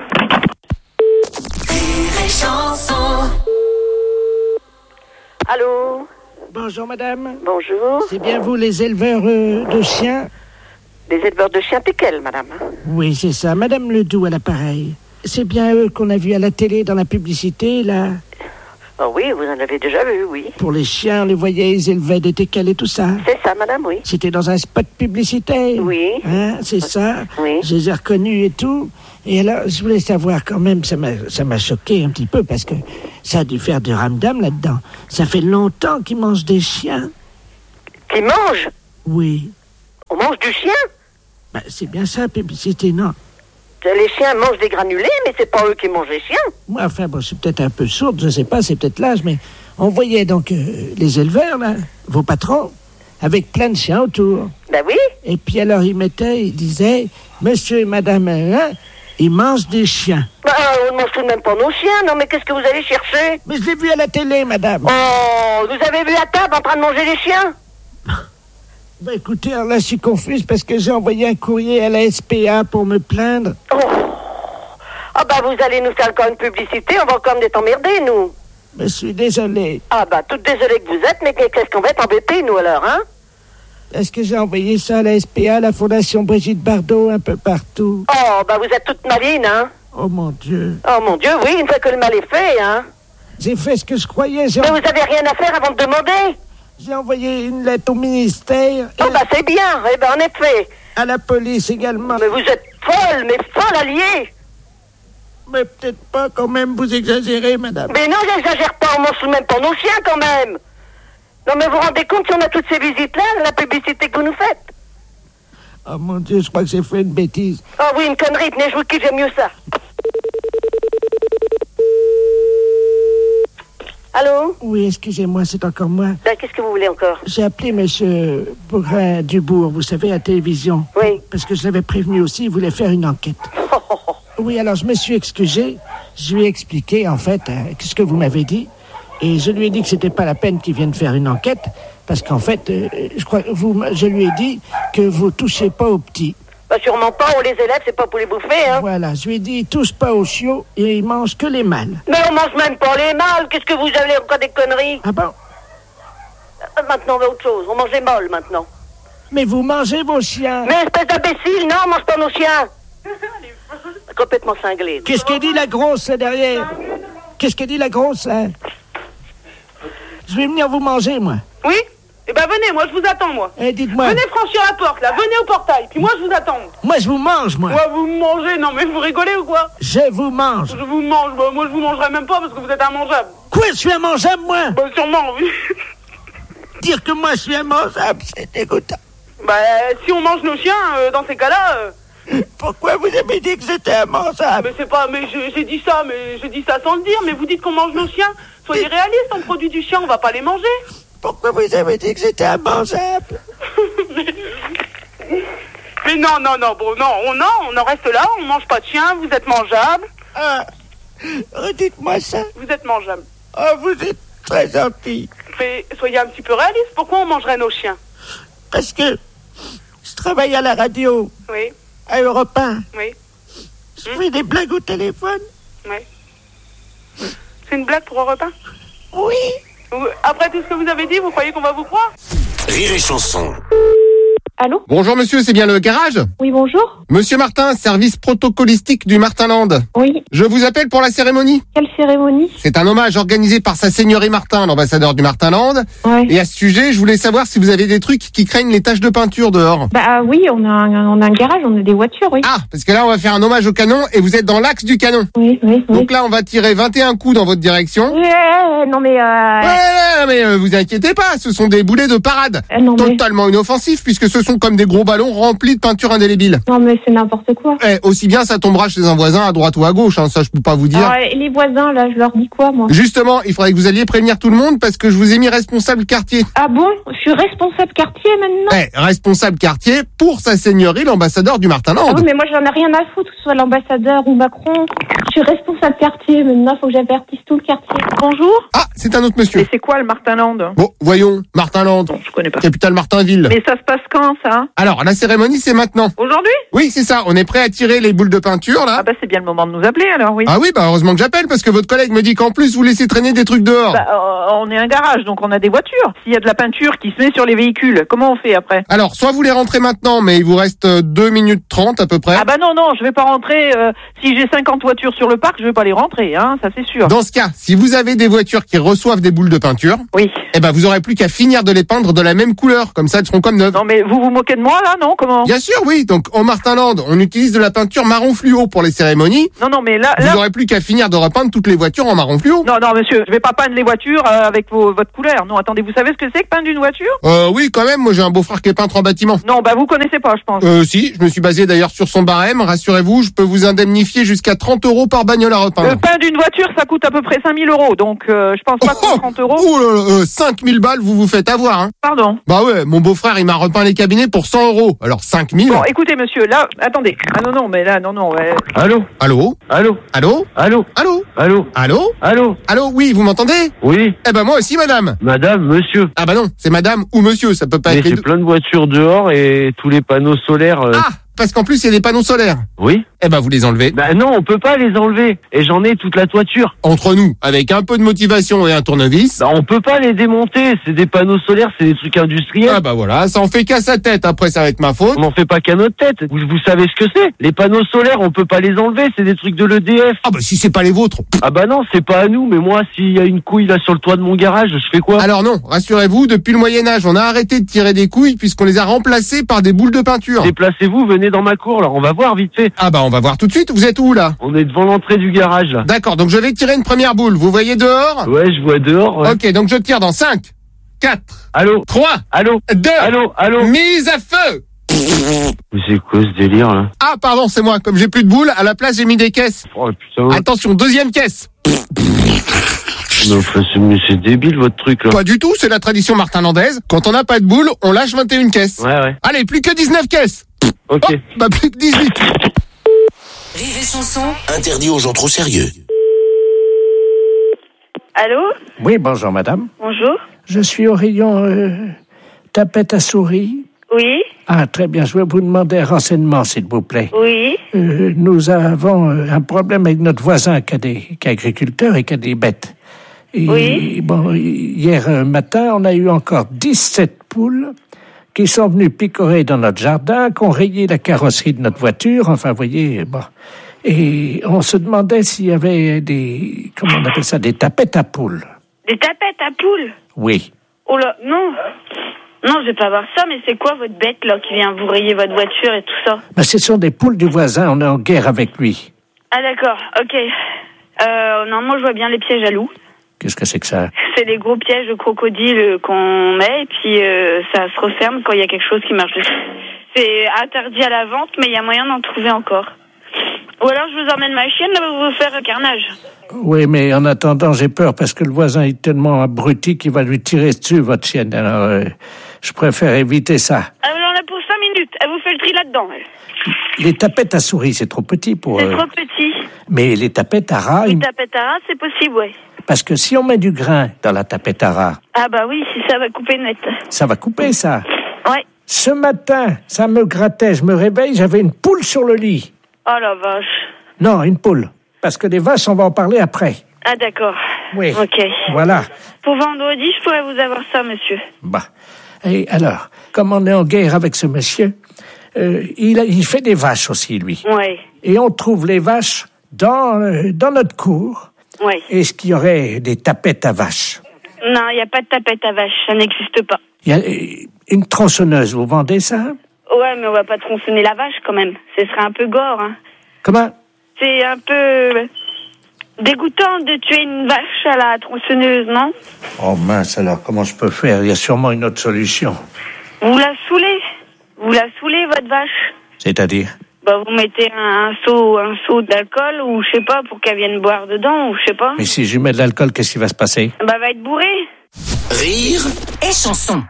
Allô? Bonjour madame. Bonjour. C'est bien vous les éleveurs de chiens? Les éleveurs de chiens Péquel, madame. Oui, c'est ça. Madame Ledoux à l'appareil. C'est bien eux qu'on a vu à la télé dans la publicité, là? Oh oui, vous en avez déjà vu, oui. Pour les chiens, on les voyait, ils élevaient des teckels et tout ça. C'est ça, madame, oui. C'était dans un spot publicitaire. Oui. Hein, c'est ça. Oui. Je les ai reconnus et tout. Et alors, je voulais savoir quand même, ça m'a choqué un petit peu parce que ça a dû faire du ramdam là-dedans. Ça fait longtemps qu'ils mangent des chiens. Qu'ils mangent? Oui. On mange du chien? Ben, c'est bien ça, publicité, non? Les chiens mangent des granulés, mais c'est pas eux qui mangent les chiens. Moi, enfin, bon, je suis peut-être un peu sourde, je sais pas, c'est peut-être l'âge, mais on voyait donc les éleveurs, là, vos patrons, avec plein de chiens autour. Ben oui. Et puis alors, ils disaient, monsieur et madame, hein, ils mangent des chiens. Ben, on ne mange tout de même pas nos chiens, non, mais qu'est-ce que vous allez chercher? Mais je l'ai vu à la télé, madame. Oh, vous avez vu à table en train de manger les chiens? Ben écoutez, alors là, je suis confuse parce que j'ai envoyé un courrier à la SPA pour me plaindre. Oh. Ah bah vous allez nous faire encore une publicité, on va encore être emmerdés, nous. Je suis désolé. Ah bah toute désolée que vous êtes, mais qu'est-ce qu'on va être embêtés, nous, alors, hein? Est-ce que j'ai envoyé ça à la SPA, à la Fondation Brigitte Bardot, un peu partout? Oh, bah vous êtes toute maline, hein? Oh mon Dieu. Oh mon Dieu, oui, une fois que le mal est fait, hein? J'ai fait ce que je croyais. Mais vous avez rien à faire avant de demander? J'ai envoyé une lettre au ministère. Oh bah c'est bien, eh ben en effet. À la police également. Mais vous êtes folle, mais folle alliée. Mais peut-être pas quand même, vous exagérez, madame. Mais non, j'exagère pas, on mange tout de même pour nos chiens quand même. Non mais vous vous rendez compte si on a toutes ces visites-là, la publicité que vous nous faites? Oh mon Dieu, je crois que j'ai fait une bêtise. Oh oui, une connerie, tenez, je vous quitte, j'aime mieux ça. Allô? Oui, excusez-moi, c'est encore moi. Ben, qu'est-ce que vous voulez encore? J'ai appelé monsieur Bourrin-Dubourg, vous savez, à la télévision. Oui. Parce que je l'avais prévenu aussi, il voulait faire une enquête. Oui, alors je me suis excusé. Je lui ai expliqué, en fait, ce que vous m'avez dit. Et je lui ai dit que c'était pas la peine qu'il vienne faire une enquête. Parce qu'en fait, je lui ai dit que vous touchez pas aux petits. Bah sûrement pas, on les élève, c'est pas pour les bouffer, hein. Voilà, je lui ai dit, ils touchent pas aux chiots et ils mangent que les mâles. Mais on mange même pas les mâles, qu'est-ce que vous avez encore des conneries? Ah bon? Maintenant on va autre chose, on mange les mâles maintenant. Mais vous mangez vos chiens. Mais espèce d'imbécile, non, on mange pas nos chiens. Complètement cinglé. Qu'est-ce qu'elle dit la grosse là derrière? Qu'est-ce qu'elle dit la grosse là? Je vais venir vous manger, moi. Oui? Eh ben venez, moi je vous attends, moi. Eh, dites-moi. Venez franchir la porte, là, venez au portail, puis moi je vous attends. Moi je vous mange, moi. Ouais, vous me mangez, non mais vous rigolez ou quoi? Je vous mange. Je vous mange, bah, moi je vous mangerai même pas parce que vous êtes immangeable. Quoi, je suis immangeable, moi? Bah sûrement, oui. Dire que moi je suis immangeable, c'est dégoûtant. Bah si on mange nos chiens, dans ces cas-là... Pourquoi vous avez dit que j'étais immangeable? Mais c'est pas... Mais j'ai dit ça, sans le dire, mais vous dites qu'on mange nos chiens. Soyez réalistes, on produit du chien, on va pas les manger. Pourquoi vous avez dit que j'étais immangeable? Mais non, bon, on en reste là, on mange pas de chien, vous êtes mangeable. Ah, redites-moi ça. Vous êtes mangeable. Ah, vous êtes très gentil. Mais soyez un petit peu réaliste, pourquoi on mangerait nos chiens? Parce que je travaille à la radio. Oui. À Europe 1. Oui. Je fais des blagues au téléphone. Oui. C'est une blague pour Europe 1? Oui. Après tout ce que vous avez dit, vous croyez qu'on va vous croire? Rire et chanson. Allô? Bonjour monsieur, c'est bien le garage? Oui, bonjour. Monsieur Martin, service protocolistique du Martinland. Oui. Je vous appelle pour la cérémonie. Quelle cérémonie? C'est un hommage organisé par sa seigneurie Martin, l'ambassadeur du Martinland. Ouais. Et à ce sujet, je voulais savoir si vous avez des trucs qui craignent les taches de peinture dehors. Bah oui, on a un garage, on a des voitures, oui. Ah, parce que là, on va faire un hommage au canon et vous êtes dans l'axe du canon. Oui. Donc là, on va tirer 21 coups dans votre direction. Non mais Ouais, mais vous inquiétez pas, ce sont des boulets de parade. Totalement inoffensifs puisque ce sont comme des gros ballons remplis de peinture indélébile. Non mais c'est n'importe quoi. Aussi bien ça tombera chez un voisin à droite ou à gauche, hein, ça je peux pas vous dire. Alors, les voisins là, je leur dis quoi moi? Justement, il faudrait que vous alliez prévenir tout le monde parce que je vous ai mis responsable quartier. Ah bon? Je suis responsable quartier maintenant? Responsable quartier pour sa seigneurie, l'ambassadeur du Martinland. Ah oui, mais moi j'en ai rien à foutre que ce soit l'ambassadeur ou Macron. Je suis responsable quartier maintenant, faut que j'avertisse tout le quartier. Bonjour. Ah, c'est un autre monsieur. Et c'est quoi le Martinland? Bon, voyons, Martinland. Bon, je connais pas. Capitale Martinville. Mais ça se passe quand ça? Alors, la cérémonie c'est maintenant. Aujourd'hui? Oui, c'est ça, on est prêt à tirer les boules de peinture là. Ah bah c'est bien le moment de nous appeler alors, oui. Ah oui, bah heureusement que j'appelle parce que votre collègue me dit qu'en plus vous laissez traîner des trucs dehors. Bah on est un garage donc on a des voitures. S'il y a de la peinture qui se met sur les véhicules, comment on fait après? Alors, soit vous les rentrez maintenant mais il vous reste 2 minutes 30 à peu près. Ah bah non, je vais pas rentrer si j'ai 50 voitures sur le parc, je veux pas les rentrer, hein, ça c'est sûr. Dans ce cas, si vous avez des voitures qui reçoivent des boules de peinture, oui. Eh ben vous aurez plus qu'à finir de les peindre de la même couleur, comme ça elles seront comme neuves. Non mais vous vous moquez de moi là, non? Comment? Bien sûr, oui. Donc au Martinland, on utilise de la peinture marron fluo pour les cérémonies. Non mais là... Vous aurez plus qu'à finir de repeindre toutes les voitures en marron fluo. Non monsieur, je vais pas peindre les voitures avec votre couleur. Non, attendez, vous savez ce que c'est que peindre une voiture? Oui, quand même, moi j'ai un beau-frère qui est peintre en bâtiment. Non, vous connaissez pas, je pense. Si, je me suis basé d'ailleurs sur son barème. Rassurez-vous, je peux vous indemnifier jusqu'à 30 € par bagnole à repeindre. Peindre une voiture, ça coûte à peu près 5 000 €, donc je pense pas que 30 €. Oh là là, 5 000 balles, vous vous faites avoir, hein. Pardon? Bah ouais, mon beau-frère, il m'a repeint les cabinets pour 100 €. Alors 5 000. Bon, écoutez, monsieur, là, attendez. Ah non, mais là, non. Ouais. Allô? Allô? Allô? Allô? Allô? Allô? Allô? Allô? Allô? Allô? Oui, vous m'entendez? Oui. Eh ben moi aussi, madame. Madame, monsieur. Ah bah non, c'est madame ou monsieur, ça peut pas être les j'ai deux. plein de voitures dehors et tous les panneaux solaires... Ah, parce qu'en plus, il y a des panneaux solaires. Oui. Eh ben, vous les enlevez. Bah non, on peut pas les enlever. Et j'en ai toute la toiture. Entre nous, avec un peu de motivation et un tournevis. Bah on peut pas les démonter. C'est des panneaux solaires, c'est des trucs industriels. Ah bah voilà, ça en fait qu'à sa tête. Après, ça va être ma faute. On n'en fait pas qu'à notre tête. Vous savez ce que c'est? Les panneaux solaires, on peut pas les enlever. C'est des trucs de l'EDF. Ah bah si c'est pas les vôtres. Ah bah non, c'est pas à nous. Mais moi, s'il y a une couille là sur le toit de mon garage, je fais quoi? Alors non, rassurez-vous, depuis le Moyen-Âge, on a arrêté de tirer des couilles puisqu'on les a remplacées par des boules de peinture. Déplacez-vous, venez dans ma cour là. On va voir vite fait. Ah bah on va voir tout de suite. Vous êtes où là? On est devant l'entrée du garage là. D'accord, donc je vais tirer une première boule. Vous voyez dehors? Ouais, je vois dehors. Ouais. Ok, donc je tire dans 5, 4, allô, 3, allô, 2, allô, mise à feu. Mais c'est quoi ce délire là? Ah pardon, c'est moi. Comme j'ai plus de boules, à la place j'ai mis des caisses. Oh putain. Attention, deuxième caisse. Mais c'est débile votre truc là. Pas du tout, c'est la tradition martinlandaise. Quand on n'a pas de boules, on lâche 21 caisses. Ouais. Allez, plus que 19 caisses. Ok. Oh, bah plus que 18. Rire et chanson. Interdit aux gens trop sérieux. Allô? Oui, bonjour madame. Bonjour. Je suis au rayon tapette à souris. Oui. Ah, très bien. Je vais vous demander un renseignement, s'il vous plaît. Oui. Nous avons un problème avec notre voisin qui est agriculteur et qui a des bêtes. Et, oui. Bon, hier matin, on a eu encore 17 poules qui sont venues picorer dans notre jardin, qui ont rayé la carrosserie de notre voiture. Enfin, vous voyez, bon. Et on se demandait s'il y avait des... Comment on appelle ça? Des tapettes à poules. Des tapettes à poules? Oui. Oh là, non. Non, je vais pas voir ça, mais c'est quoi votre bête, là, qui vient vous rayer votre voiture et tout ça? Ben, ce sont des poules du voisin, on est en guerre avec lui. Ah, d'accord, ok. Non, moi, je vois bien les pièges à loups. Qu'est-ce que c'est que ça? C'est les gros pièges de crocodile qu'on met, et puis ça se referme quand il y a quelque chose qui marche dessus. C'est interdit à la vente, mais il y a moyen d'en trouver encore. Ou alors, je vous emmène ma chienne, là, vous faire un carnage. Oui, mais en attendant, j'ai peur, parce que le voisin est tellement abruti qu'il va lui tirer dessus, votre chienne. Alors, je préfère éviter ça. Elle en a pour 5 minutes. Elle vous fait le tri là-dedans. Les tapettes à souris, c'est trop petit pour... C'est trop petit. Mais les tapettes à rats... Les tapettes à rats, c'est possible, ouais. Parce que si on met du grain dans la tapette à rats... Ah bah oui, si ça va couper net. Ça va couper, ça. Ouais. Ce matin, ça me grattait, je me réveille, j'avais une poule sur le lit. Oh la vache. Non, une poule. Parce que des vaches, on va en parler après. Ah d'accord. Oui. Ok. Voilà. Pour vendredi, je pourrais vous avoir ça, monsieur. Bah. Et alors, comme on est en guerre avec ce monsieur, il fait des vaches aussi, lui. Ouais. Et on trouve les vaches dans notre cour. Ouais. Est-ce qu'il y aurait des tapettes à vaches? Non, il n'y a pas de tapette à vaches, ça n'existe pas. Il y a une tronçonneuse, vous vendez ça? Ouais, mais on va pas tronçonner la vache quand même. Ce serait un peu gore, hein. Comment? C'est un peu dégoûtant de tuer une vache à la tronçonneuse, non? Oh mince, alors comment je peux faire? Il y a sûrement une autre solution. Vous la saoulez. Vous la saoulez, votre vache. C'est-à-dire? Bah, vous mettez un seau d'alcool, ou je sais pas, pour qu'elle vienne boire dedans, ou je sais pas. Mais si je lui mets de l'alcool, qu'est-ce qui va se passer? Bah, elle va être bourrée. Rire et chanson.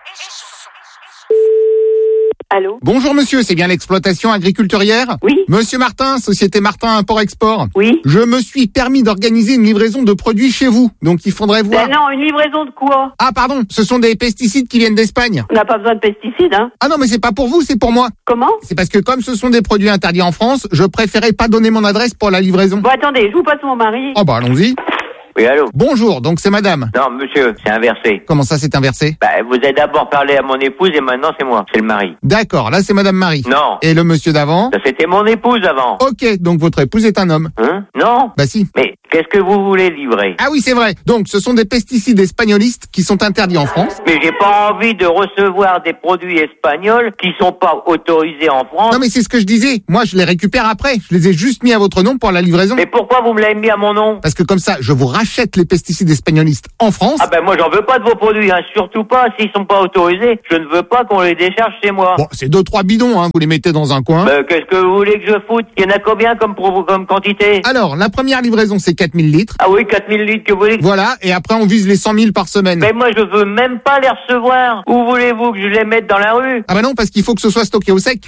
Allô? Bonjour monsieur, c'est bien l'exploitation agriculturière? Oui. Monsieur Martin, Société Martin Import-Export. Oui. Je me suis permis d'organiser une livraison de produits chez vous, donc il faudrait voir... Ben non, une livraison de quoi? Ah pardon, ce sont des pesticides qui viennent d'Espagne. On n'a pas besoin de pesticides, hein. Ah non, mais c'est pas pour vous, c'est pour moi. Comment? C'est parce que comme ce sont des produits interdits en France, je préférais pas donner mon adresse pour la livraison. Bon, attendez, je vous passe mon mari. Oh bah allons-y. Oui, allô? Bonjour, donc c'est madame. Non, monsieur, c'est inversé. Comment ça, c'est inversé? Bah, vous avez d'abord parlé à mon épouse et maintenant c'est moi, c'est le mari. D'accord, là c'est madame Marie. Non. Et le monsieur d'avant? Ça, c'était mon épouse avant. Ok, donc votre épouse est un homme. Hein? Non. Bah si. Mais qu'est-ce que vous voulez livrer? Ah oui, c'est vrai. Donc, ce sont des pesticides espagnolistes qui sont interdits en France. Mais j'ai pas envie de recevoir des produits espagnols qui sont pas autorisés en France. Non, mais c'est ce que je disais. Moi, je les récupère après. Je les ai juste mis à votre nom pour la livraison. Mais pourquoi vous me l'avez mis à mon nom? Parce que comme ça, je vous rachète les pesticides espagnolistes en France. Ah ben moi, j'en veux pas de vos produits, hein. Surtout pas s'ils sont pas autorisés. Je ne veux pas qu'on les décharge chez moi. Bon, c'est 2-3 bidons, hein. Vous les mettez dans un coin. Qu'est-ce que vous voulez que je foute? Il y en a combien comme quantité? Alors, la première livraison, c'est 4000 litres. Ah oui, 4000 litres que vous voulez. Voilà, et après, on vise les 100 000 par semaine. Mais moi, je veux même pas les recevoir. Où voulez-vous que je les mette dans la rue? Ah bah non, parce qu'il faut que ce soit stocké au sec.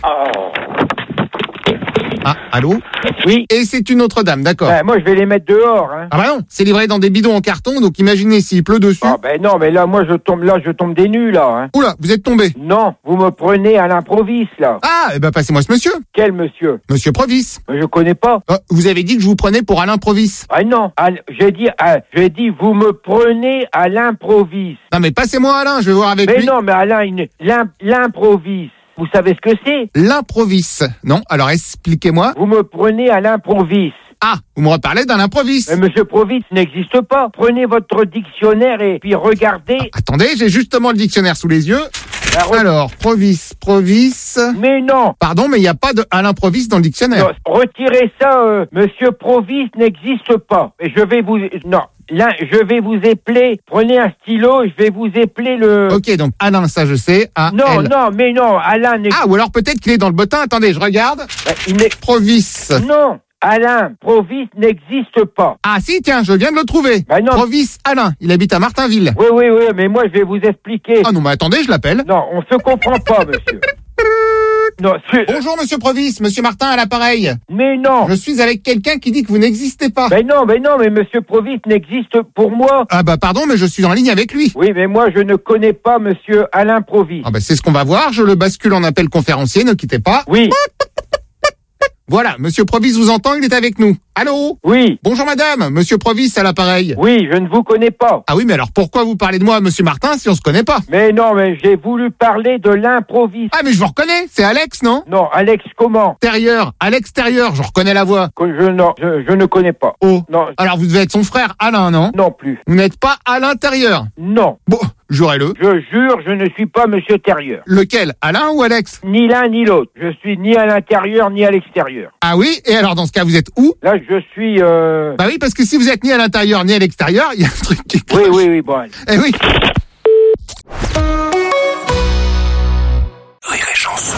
Ah, allô? Oui. Et c'est une autre dame, d'accord. Moi, je vais les mettre dehors, hein. Ah bah non, c'est livré dans des bidons en carton, donc imaginez s'il pleut dessus. Ah ben non, mais là, moi, je tombe des nues, là, hein. Oula, vous êtes tombé. Non, vous me prenez à l'improviste, là. Ah, eh ben passez-moi ce monsieur. Quel monsieur? Monsieur Provis. Je connais pas. Vous avez dit que je vous prenais pour Alain Provis. Ah non, j'ai dit, vous me prenez à l'improviste. Non mais passez-moi Alain, je vais voir avec lui. Mais non, mais Alain, l'improviste. Vous savez ce que c'est? L'improviste. Non, alors expliquez-moi. Vous me prenez à l'improviste. Ah, vous me reparlez d'un improviste. Mais Monsieur Provis n'existe pas. Prenez votre dictionnaire et puis regardez. Attendez, j'ai justement le dictionnaire sous les yeux. Alors, Provis. Mais non. Pardon, mais il n'y a pas de Alain Provis dans le dictionnaire. Non, retirez ça, Monsieur Provis n'existe pas. Et je vais vous... Non. Là, je vais vous épeler. Prenez un stylo, je vais vous épeler le... Ok, donc Alain, ça je sais. Non, Alain n'existe pas. Ah, ou alors peut-être qu'il est dans le bottin. Attendez, je regarde. Provis. Non, Alain Provis n'existe pas. Ah si, tiens, je viens de le trouver. Non. Provis Alain, il habite à Martinville. Oui, mais moi je vais vous expliquer. Ah non, mais attendez, je l'appelle. Non, on se comprend pas, monsieur. Non, Bonjour, monsieur Provis, monsieur Martin à l'appareil. Mais non. Je suis avec quelqu'un qui dit que vous n'existez pas. Mais non, mais monsieur Provis n'existe pour moi. Ah bah pardon, mais je suis en ligne avec lui. Oui, mais moi je ne connais pas monsieur Alain Provis. Ah bah c'est ce qu'on va voir, je le bascule en appel conférencier, ne quittez pas. Oui. Voilà, monsieur Provis vous entend, il est avec nous. Allô? Oui. Bonjour madame, monsieur Provis à l'appareil. Oui, je ne vous connais pas. Ah oui, mais alors pourquoi vous parlez de moi à monsieur Martin si on se connaît pas? Mais non, mais j'ai voulu parler de l'improviste. Ah mais je vous reconnais, c'est Alex, non? Non, Alex comment? À l'extérieur, je reconnais la voix. Je ne connais pas. Oh. Non. Alors vous devez être son frère Alain, non? Non plus. Vous n'êtes pas à l'intérieur? Non. Bon, jurez-le. Je jure, je ne suis pas monsieur Terrieur. Lequel? Alain ou Alex? Ni l'un ni l'autre. Je suis ni à l'intérieur ni à l'extérieur. Ah oui? Et alors dans ce cas, vous êtes où? Là, je suis... Bah oui, parce que si vous êtes ni à l'intérieur ni à l'extérieur, il y a un truc qui cloche. Oui, bon. Allez. Eh oui. Rire et chanson.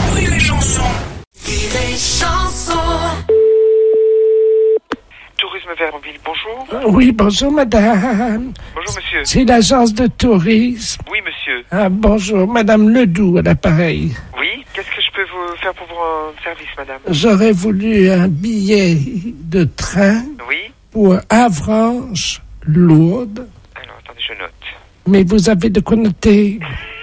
Tourisme Vermville, bonjour. Oui, bonjour madame. Bonjour monsieur. C'est l'agence de tourisme. Oui monsieur. Ah, bonjour, madame Ledoux à l'appareil. Oui, qu'est-ce que je peux vous faire pour vous rendre service, madame? J'aurais voulu un billet de train pour Avranches, Lourdes. Alors, attendez, je note. Mais vous avez de quoi noter.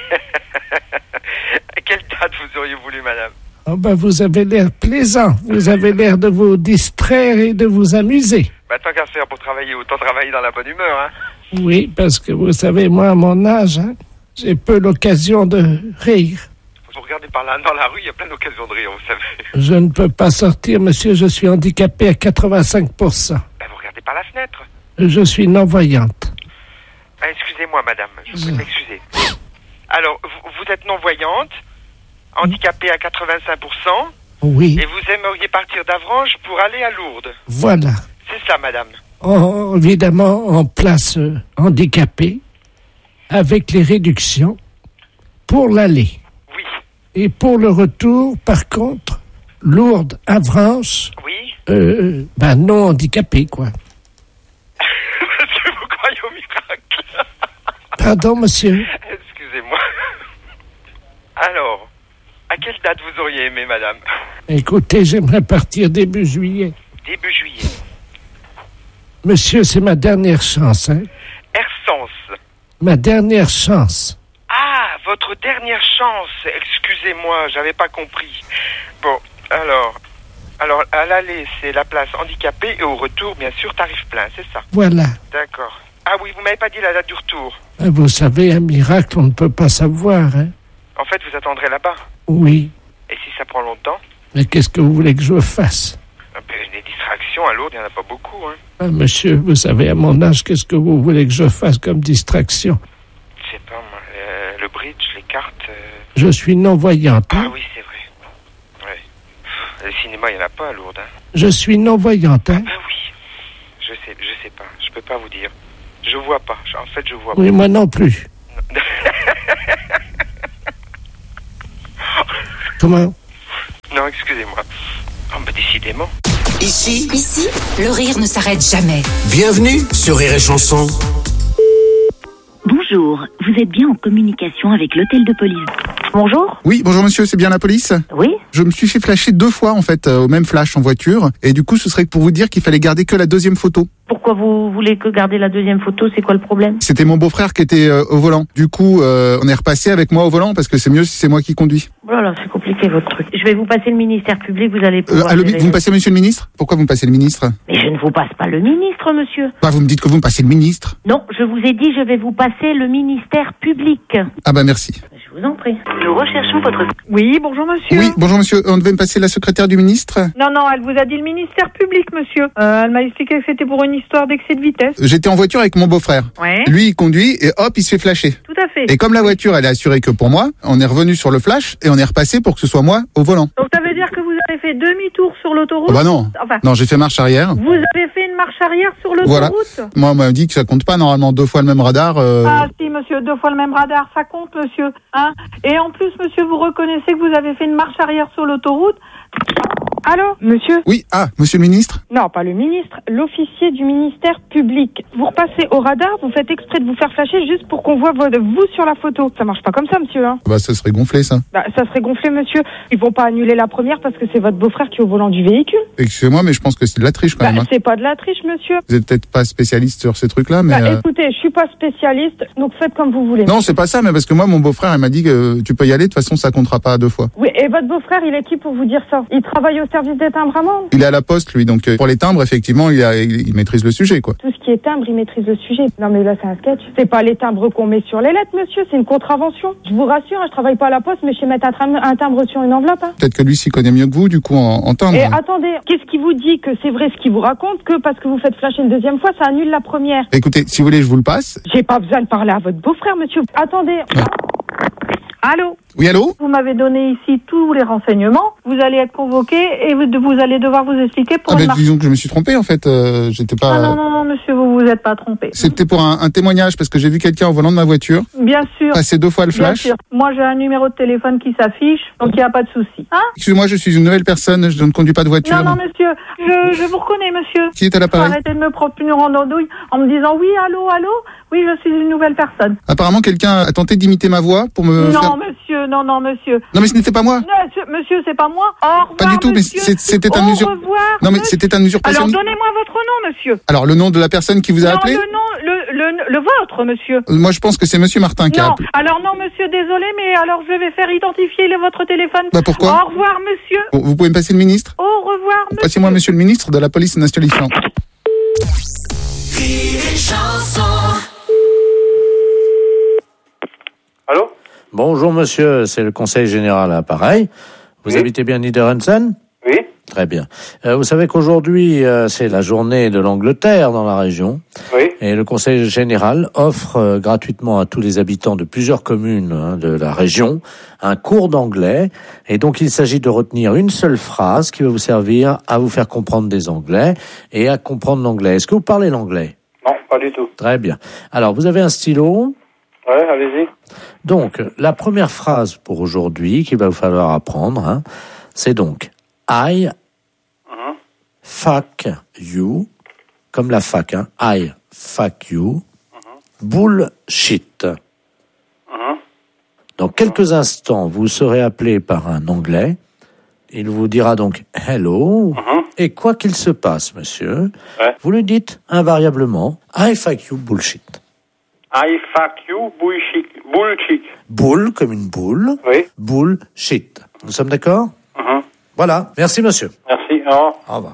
À quelle date vous auriez voulu, madame? Oh ben, vous avez l'air plaisant. Vous avez l'air de vous distraire et de vous amuser. Bah, tant qu'à faire pour travailler, autant travailler dans la bonne humeur, hein? Oui, parce que vous savez, moi, à mon âge, j'ai peu l'occasion de rire. Vous regardez par là, dans la rue, il y a plein d'occasions de rire, vous savez. Je ne peux pas sortir, monsieur, je suis handicapé à 85%. Bah, vous regardez par la fenêtre. Je suis non-voyante. Ah, excusez-moi, madame, je vous prie de m'excuser. Alors, vous êtes non-voyante, handicapée à 85%. Oui. Et vous aimeriez partir d'Avranches pour aller à Lourdes. Voilà. C'est ça, madame. Évidemment, en place handicapée, avec les réductions, pour l'aller. Oui. Et pour le retour, par contre, Lourdes, Avranches. Oui. Non handicapé, quoi. Parce que vous croyez au miracle. Pardon, monsieur. Excusez-moi. Alors, à quelle date vous auriez aimé, madame? Écoutez, j'aimerais partir début juillet. Début juillet. Monsieur, c'est ma dernière chance, hein? Ersens. Ma dernière chance. Ah, votre dernière chance. Excusez-moi, j'avais pas compris. Bon, alors, à l'aller, c'est la place handicapée et au retour, bien sûr, tarif plein, c'est ça? Voilà. D'accord. Ah oui, vous m'avez pas dit la date du retour. Vous savez, un miracle, on ne peut pas savoir, hein? En fait, vous attendrez là-bas? Oui. Et si ça prend longtemps? Mais qu'est-ce que vous voulez que je fasse? Des distractions. distractions à Lourdes, il n'y en a pas beaucoup. Hein. Ah, monsieur, vous savez, à mon âge, qu'est-ce que vous voulez que je fasse comme distraction? Je sais pas, moi. Le bridge, les cartes... Je suis non-voyante. Hein? Ah oui, c'est vrai. Ouais. Le cinéma, il n'y en a pas à Lourdes. Hein. Je suis non-voyante. Hein? Ah oui. Je sais pas. Je peux pas vous dire. Je vois pas. En fait, je vois pas. Oui, moi non plus. Comment? Non, excusez-moi. Oh, bah, décidément. Ici, le rire ne s'arrête jamais. Bienvenue sur Rire et Chanson. Bonjour, vous êtes bien en communication avec l'hôtel de police. Bonjour. Oui, bonjour monsieur, c'est bien la police? Oui. Je me suis fait flasher 2 fois en fait, au même flash en voiture, et du coup ce serait pour vous dire qu'il fallait garder que la 2e photo. Pourquoi vous voulez que garder la 2e photo? C'est quoi le problème? C'était mon beau-frère qui était au volant. Du coup, on est repassé avec moi au volant parce que c'est mieux si c'est moi qui conduis. Voilà, c'est compliqué votre truc. Je vais vous passer le ministère public, vous allez pouvoir... Allô, vous me passez monsieur le ministre? Pourquoi vous me passez le ministre? Mais je ne vous passe pas le ministre, monsieur. Bah, vous me dites que vous me passez le ministre. Non, je vous ai dit je vais vous passer le ministère public. Ah bah merci. Je vous en prie. Nous recherchons votre... Oui, bonjour monsieur. Oui, bonjour monsieur, on devait me passer la secrétaire du ministre? Non, elle vous a dit le ministère public, monsieur. Elle m'a expliqué que c'était pour une histoire d'excès de vitesse. J'étais en voiture avec mon beau-frère. Ouais. Lui, il conduit et hop, il se fait flasher. Tout à fait. Et comme la voiture, elle est assurée que pour moi, on est revenu sur le flash et on est repassé pour que ce soit moi au volant. Donc ça veut dire que vous avez fait demi-tour sur l'autoroute? Oh bah non. Enfin, non, j'ai fait marche arrière. vous avez fait une marche arrière sur l'autoroute? Voilà. Moi, on m'a dit que ça compte pas normalement 2 fois le même radar. Ah si, monsieur, 2 fois le même radar, ça compte, monsieur. Hein? Et en plus, monsieur, vous reconnaissez que vous avez fait une marche arrière sur l'autoroute? Allô, monsieur? Oui, monsieur le ministre? Non, pas le ministre, l'officier du ministère public. Vous repassez au radar, vous faites exprès de vous faire flasher juste pour qu'on voit vous sur la photo. Ça marche pas comme ça, monsieur, hein? Bah, ça serait gonflé, ça. Bah, ça serait gonflé, monsieur. Ils vont pas annuler la première parce que c'est votre beau-frère qui est au volant du véhicule. Excusez-moi, mais je pense que c'est de la triche, quand même. C'est pas de la triche, monsieur. Vous êtes peut-être pas spécialiste sur ces trucs-là, mais... écoutez, je suis pas spécialiste, donc faites comme vous voulez. Non, c'est pas ça, mais parce que moi, mon beau-frère, il m'a dit que tu peux y aller, de toute façon, ça comptera pas 2 fois. Oui, et votre beau-frère, il est qui pour vous dire ça? Il travaille au service des timbres à Mende? Il est à la poste, lui, donc pour les timbres, effectivement, il maîtrise le sujet, quoi. Tout ce qui est timbre, il maîtrise le sujet. Non, mais là, c'est un sketch. C'est pas les timbres qu'on met sur les lettres, monsieur, c'est une contravention. Je vous rassure, je travaille pas à la poste, mais je sais mettre un timbre sur une enveloppe. Hein. Peut-être que lui s'y connaît mieux que vous, du coup, en timbre. Et attendez, qu'est-ce qui vous dit que c'est vrai ce qu'il vous raconte, que parce que vous faites flasher une 2e fois, ça annule la première? Écoutez, si vous voulez, je vous le passe. J'ai pas besoin de parler à votre beau-frère, monsieur. Attendez. Ouais. Allô? Oui, allô? Vous m'avez donné ici tous les renseignements. Vous allez être convoqué et vous allez devoir vous expliquer pour une marche. Disons que je me suis trompé, en fait. J'étais pas... Ah non, monsieur, vous vous êtes pas trompé. C'était pour un témoignage, parce que j'ai vu quelqu'un au volant de ma voiture. Bien sûr. Passer 2 fois le flash. Bien sûr. Moi, j'ai un numéro de téléphone qui s'affiche, donc il n'y a pas de souci. Hein? Excusez-moi, je suis une nouvelle personne, je ne conduis pas de voiture. Non, monsieur, je vous reconnais, monsieur. Qui est à l'appareil? Arrêtez de me prendre en andouille en me disant oui, allô? Oui, je suis une nouvelle personne. Apparemment, quelqu'un a tenté d'imiter ma voix pour me Non, monsieur. Non, mais ce n'était pas moi. Non, monsieur, c'est pas moi. Au revoir, pas du tout, monsieur. mais c'était un usurpateur. Au revoir. Non, mais c'était un usurpateur. Alors, donnez-moi votre nom, monsieur. Alors, le nom de la personne qui vous a appelé? Le vôtre, monsieur. Moi, je pense que c'est monsieur Martin qui a appelé. Alors non, monsieur, désolé, mais alors je vais faire identifier votre téléphone. Bah, pourquoi? Au revoir, monsieur. Bon, vous pouvez me passer le ministre? Au revoir, monsieur. Passez-moi monsieur le ministre de la police nationale. Allô? Bonjour monsieur, c'est le conseil général à l'appareil. Vous habitez bien Niederhausen? Oui. Très bien. Vous savez qu'aujourd'hui, c'est la journée de l'Angleterre dans la région. Oui. Et le conseil général offre gratuitement à tous les habitants de plusieurs communes de la région un cours d'anglais. Et donc, il s'agit de retenir une seule phrase qui va vous servir à vous faire comprendre des anglais et à comprendre l'anglais. Est-ce que vous parlez l'anglais? Non, pas du tout. Très bien. Alors, vous avez un stylo? Ouais, allez-y. Donc, la première phrase pour aujourd'hui qu'il va vous falloir apprendre, c'est donc I fuck you, comme la fac, I fuck you, bullshit. Dans quelques instants, vous serez appelé par un Anglais. Il vous dira donc hello. Et quoi qu'il se passe, monsieur, vous lui dites invariablement I fuck you, bullshit. I fuck you, bullshit. Bullshit. Bull comme une boule. Oui. Bullshit. Nous sommes d'accord? Voilà. Merci, monsieur. Merci. Au revoir.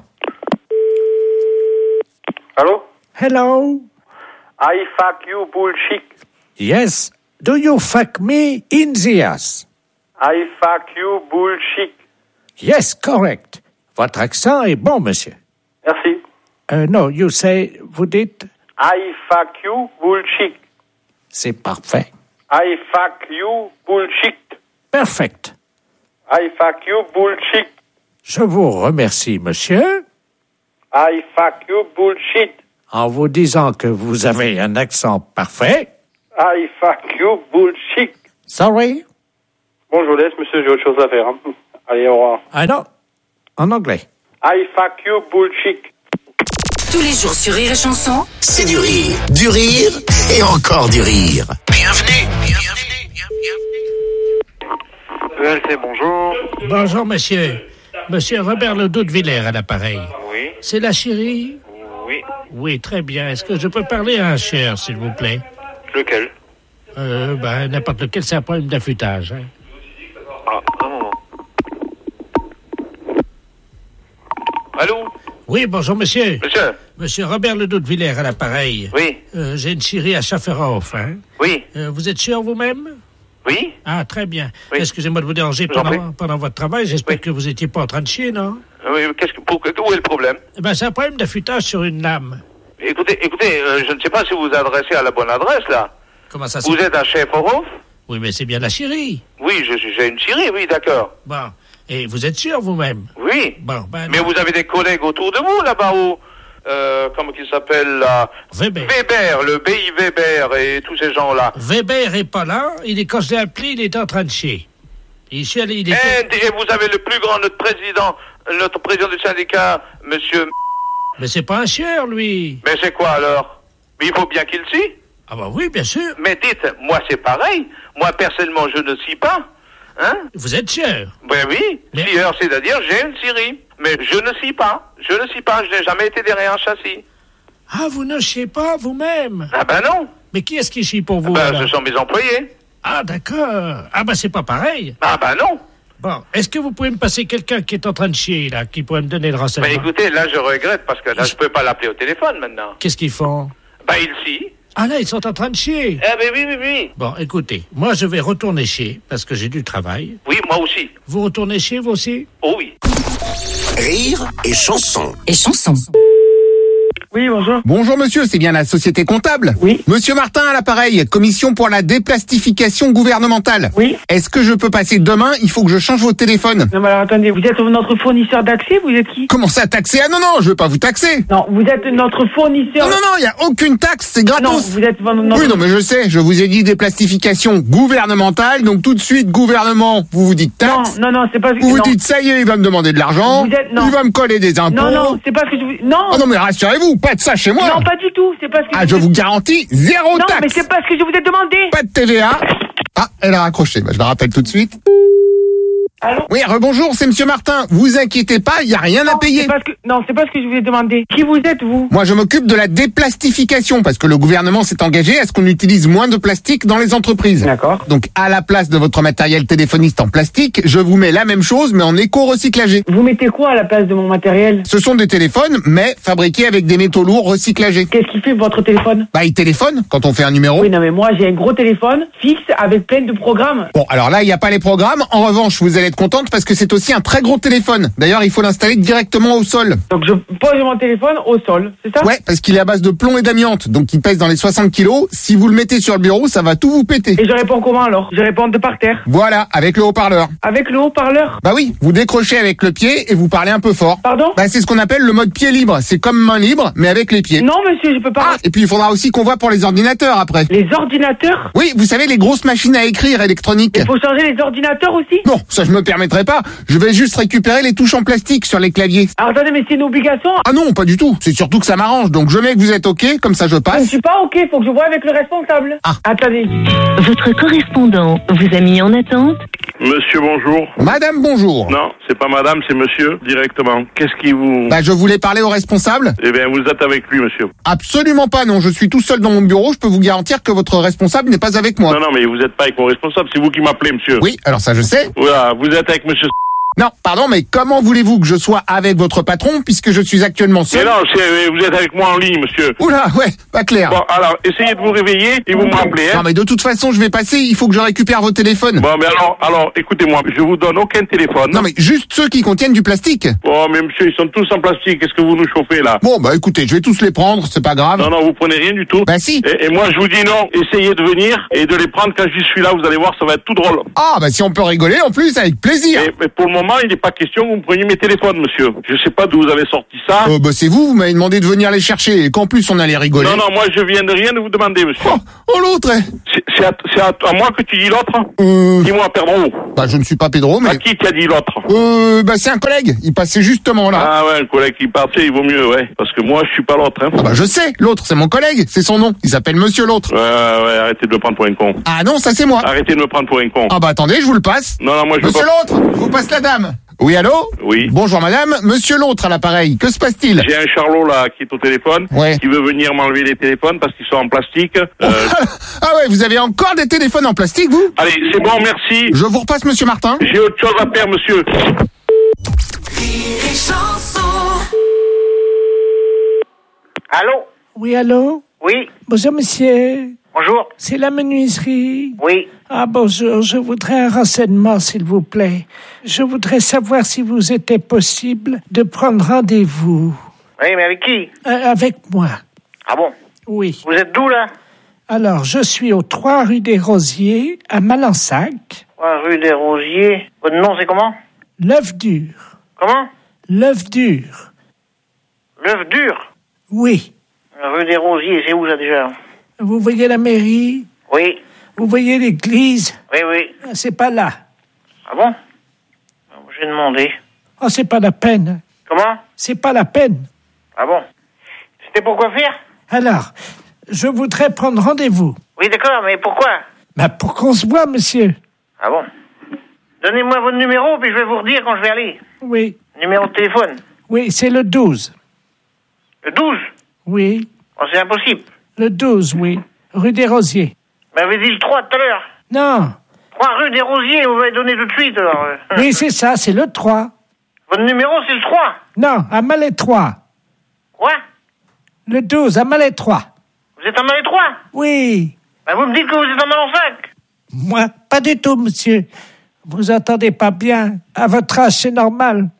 Allô? Hello. I fuck you, bullshit. Yes. Do you fuck me in the ass? I fuck you, bullshit. Yes, correct. Votre accent est bon, monsieur. Merci. No, you say, vous dites? I fuck you, bullshit. C'est parfait. I fuck you, bullshit. Perfect. I fuck you, bullshit. Je vous remercie, monsieur. I fuck you, bullshit. En vous disant que vous avez un accent parfait. I fuck you, bullshit. Sorry? Bon, je vous laisse, monsieur, j'ai autre chose à faire. Hein. Allez, au revoir. Ah non, en anglais. I fuck you, bullshit. Tous les jours sur Rire et Chanson, C'est du rire et encore du rire. Bienvenue. ELC, bonjour. Bonjour, monsieur. Monsieur Robert Ledoux de Villers à l'appareil. Oui. C'est la chérie? Oui. Oui, très bien. Est-ce que je peux parler à un cher, s'il vous plaît? Lequel? N'importe lequel, c'est un problème d'affûtage. Hein. Ah, un moment. Allô? Oui, bonjour, monsieur. Monsieur? Monsieur Robert Ledoux de Villers à l'appareil. Oui. J'ai une chérie à Schafferhof, hein? Oui. Vous êtes sûr vous-même? Oui. Ah, très bien. Oui. Excusez-moi de vous déranger pendant votre travail. J'espère que vous n'étiez pas en train de chier, non? Oui, où est le problème? C'est un problème d'affûtage sur une lame. Écoutez, je ne sais pas si vous vous adressez à la bonne adresse, là. Comment ça Vous êtes à Schafferhof? Oui, mais c'est bien la chérie. Oui, j'ai une chérie, oui, d'accord. Bon. Et vous êtes sûr vous-même? Oui. Bon, mais vous avez des collègues autour de vous, là-bas, comment qu'il s'appelle, là? Weber, le BI Weber et tous ces gens-là. Weber est pas là. Quand je l'ai appelé, il était en train de chier. Et vous avez le plus grand, notre président du syndicat, monsieur... Mais c'est pas un chieur, lui. Mais c'est quoi, alors? Mais il faut bien qu'il scie. Ah bah oui, bien sûr. Mais dites, moi, c'est pareil. Moi, personnellement, je ne scie pas. Hein? Vous êtes chieur? Ben oui, scieur, c'est-à-dire j'ai une scierie. Mais je ne scie pas. Je n'ai jamais été derrière un châssis. Ah, vous ne chiez pas vous-même? Ah ben non. Mais qui est-ce qui chie pour vous? Ce sont mes employés. Ah, d'accord. Ah c'est pas pareil. Ah ben non. Bon, est-ce que vous pouvez me passer quelqu'un qui est en train de chier, là, qui pourrait me donner le renseignement? Ben écoutez, là, je regrette, parce que là, je peux pas l'appeler au téléphone, maintenant. Qu'est-ce qu'ils font? Ils scient. Ah là, ils sont en train de chier. Eh ben oui. Bon, écoutez, moi je vais retourner chier, parce que j'ai du travail. Oui, moi aussi. Vous retournez chier, vous aussi? Oh oui. Rire et chanson. Oui, bonjour. Bonjour monsieur, c'est bien la société comptable? Oui. Monsieur Martin à l'appareil, commission pour la déplastification gouvernementale. Oui. Est-ce que je peux passer demain? Il faut que je change votre téléphone. Non, mais alors attendez, vous êtes notre fournisseur d'accès? Vous êtes qui? Comment ça, taxer? Ah non, je veux pas vous taxer. Non, vous êtes notre fournisseur... Non, il y a aucune taxe, c'est gratos. Non, vous êtes notre... Oui, non, mais je sais, je vous ai dit déplastification gouvernementale, donc tout de suite, gouvernement, vous dites taxe. Non, c'est pas... Vous dites, ça y est, il va me demander de l'argent. Il va me coller des impôts. Non, c'est pas ce que je vous... Non. Ah non, mais rassurez-vous, pas de ça chez moi. Non, pas du tout, c'est pas ce que je vous garantis, zéro taxe. Non, mais c'est pas ce que je vous ai demandé. Pas de TVA. Ah, elle a raccroché, je la rappelle tout de suite. Allô? Oui, rebonjour, c'est monsieur Martin. Vous inquiétez pas, il y a rien à payer. C'est pas ce que je vous ai demandé. Qui vous êtes, vous? Moi, je m'occupe de la déplastification parce que le gouvernement s'est engagé à ce qu'on utilise moins de plastique dans les entreprises. D'accord. Donc, à la place de votre matériel téléphoniste en plastique, je vous mets la même chose, mais en éco-recyclagé. Vous mettez quoi à la place de mon matériel? Ce sont des téléphones, mais fabriqués avec des métaux lourds recyclagés. Qu'est-ce qui fait votre téléphone? Il téléphone quand on fait un numéro. Oui, non, mais moi, j'ai un gros téléphone fixe avec plein de programmes. Bon, alors là, il n'y a pas les programmes. En revanche, vous allez être contente parce que c'est aussi un très gros téléphone. D'ailleurs, il faut l'installer directement au sol. Donc je pose mon téléphone au sol, c'est ça? Ouais, parce qu'il est à base de plomb et d'amiante, donc il pèse dans les 60 kilos. Si vous le mettez sur le bureau, ça va tout vous péter. Et je réponds comment alors? Je réponds de par terre. Voilà, avec le haut-parleur. Avec le haut-parleur? Bah oui, vous décrochez avec le pied et vous parlez un peu fort. Pardon? C'est ce qu'on appelle le mode pied libre. C'est comme main libre, mais avec les pieds. Non monsieur, je peux pas. Et puis il faudra aussi qu'on voit pour les ordinateurs après. Les ordinateurs? Oui, vous savez, les grosses machines à écrire électroniques. Il faut changer les ordinateurs aussi? Non, ça je me permettrai pas. Je vais juste récupérer les touches en plastique sur les claviers. Alors attendez, mais c'est une obligation? Ah non, pas du tout. C'est surtout que ça m'arrange. Donc je mets que vous êtes OK, comme ça je passe. Je ne suis pas OK, faut que je voie avec le responsable. Ah. Attendez. Votre correspondant vous a mis en attente. Monsieur, bonjour. Madame, bonjour. Non, c'est pas madame, c'est monsieur, directement. Qu'est-ce qui vous... Je voulais parler au responsable. Eh bien, vous êtes avec lui, monsieur. Absolument pas, non. Je suis tout seul dans mon bureau. Je peux vous garantir que votre responsable n'est pas avec moi. Non, mais vous n'êtes pas avec mon responsable, c'est vous qui m'appelez, monsieur. Oui, alors ça je sais. Voilà, vous êtes avec monsieur... Non, pardon, mais comment voulez-vous que je sois avec votre patron puisque je suis actuellement seul? Mais non, vous êtes avec moi en ligne, monsieur. Oula, ouais, pas clair. Bon, alors, essayez de vous réveiller et vous me rappelez, hein. Non, mais de toute façon, je vais passer, il faut que je récupère vos téléphones. Bon, mais alors, écoutez-moi, je vous donne aucun téléphone. Non, mais juste ceux qui contiennent du plastique. Oh, mais monsieur, ils sont tous en plastique, qu'est-ce que vous nous chauffez, là? Bon, bah écoutez, je vais tous les prendre, c'est pas grave. Non, vous prenez rien du tout. Bah si. Et moi, je vous dis non, essayez de venir et de les prendre quand je suis là, vous allez voir, ça va être tout drôle. Ah, bah si on peut rigoler, en plus, avec plaisir. Mais pour le moment, il n'est pas question que vous me preniez mes téléphones, monsieur. Je sais pas d'où vous avez sorti ça. Bah c'est vous m'avez demandé de venir les chercher et qu'en plus on allait rigoler. Non, moi je viens de rien de vous demander, monsieur. Oh l'autre. C'est à moi que tu dis l'autre. Dis-moi, Pedro. Bah je ne suis pas Pedro, mais... À qui tu as dit l'autre? Bah c'est un collègue, il passait justement là. Ah ouais, un collègue qui passait, il vaut mieux, ouais. Parce que moi je suis pas l'autre, hein. Ah bah je sais, l'autre c'est mon collègue, c'est son nom. Il s'appelle Monsieur l'autre. Ouais, arrêtez de me prendre pour un con. Ah non, ça c'est moi. Arrêtez de me prendre pour un con. Ah bah attendez, je vous le passe. Non, moi je Monsieur l'autre, je vous passe la dame. Oui, allô? Oui. Bonjour madame, monsieur l'autre à l'appareil, que se passe-t-il? J'ai un charlot là qui est au téléphone, qui veut venir m'enlever les téléphones parce qu'ils sont en plastique. Ah ouais, vous avez encore des téléphones en plastique, vous? Allez, c'est bon, merci. Je vous repasse monsieur Martin. J'ai autre chose à faire, monsieur. Allô? Oui, allô? Oui. Bonjour, monsieur. Bonjour. C'est la menuiserie? Oui. Ah, bonjour. Je voudrais un renseignement, s'il vous plaît. Je voudrais savoir si vous était possible de prendre rendez-vous. Oui, mais avec qui? Avec moi. Ah bon? Oui. Vous êtes d'où, là? Alors, je suis au 3 rue des Rosiers, à Malensac. 3 rue des Rosiers. Votre nom, c'est comment? L'œuf dur. Comment? L'œuf dur. L'œuf dur? Oui. Rue des Rosiers, c'est où, ça, déjà? Vous voyez la mairie? Oui. Vous voyez l'église? Oui. C'est pas là. Ah bon? J'ai demandé. Oh, c'est pas la peine. Comment? C'est pas la peine. Ah bon? C'était pour quoi faire? Alors, je voudrais prendre rendez-vous. Oui, d'accord, mais pourquoi? Bah, pour qu'on se voit, monsieur. Ah bon? Donnez-moi votre numéro, puis je vais vous redire quand je vais aller. Oui. Numéro de téléphone? Oui, c'est le 12. Le 12? Oui. Oh, c'est impossible. Le 12, oui. Rue des Rosiers. Vous m'avez dit le 3 tout à l'heure. Non. 3 rue des Rosiers, vous m'avez donné tout de suite, alors. Oui, c'est ça, c'est le 3. Votre numéro, c'est le 3? Non, à Malais 3. Quoi? Le 12, à Malais 3. Vous êtes à Malais 3? Oui. Ben, vous me dites que vous êtes à Malensac? Moi, pas du tout, monsieur. Vous entendez pas bien. À votre âge, c'est normal.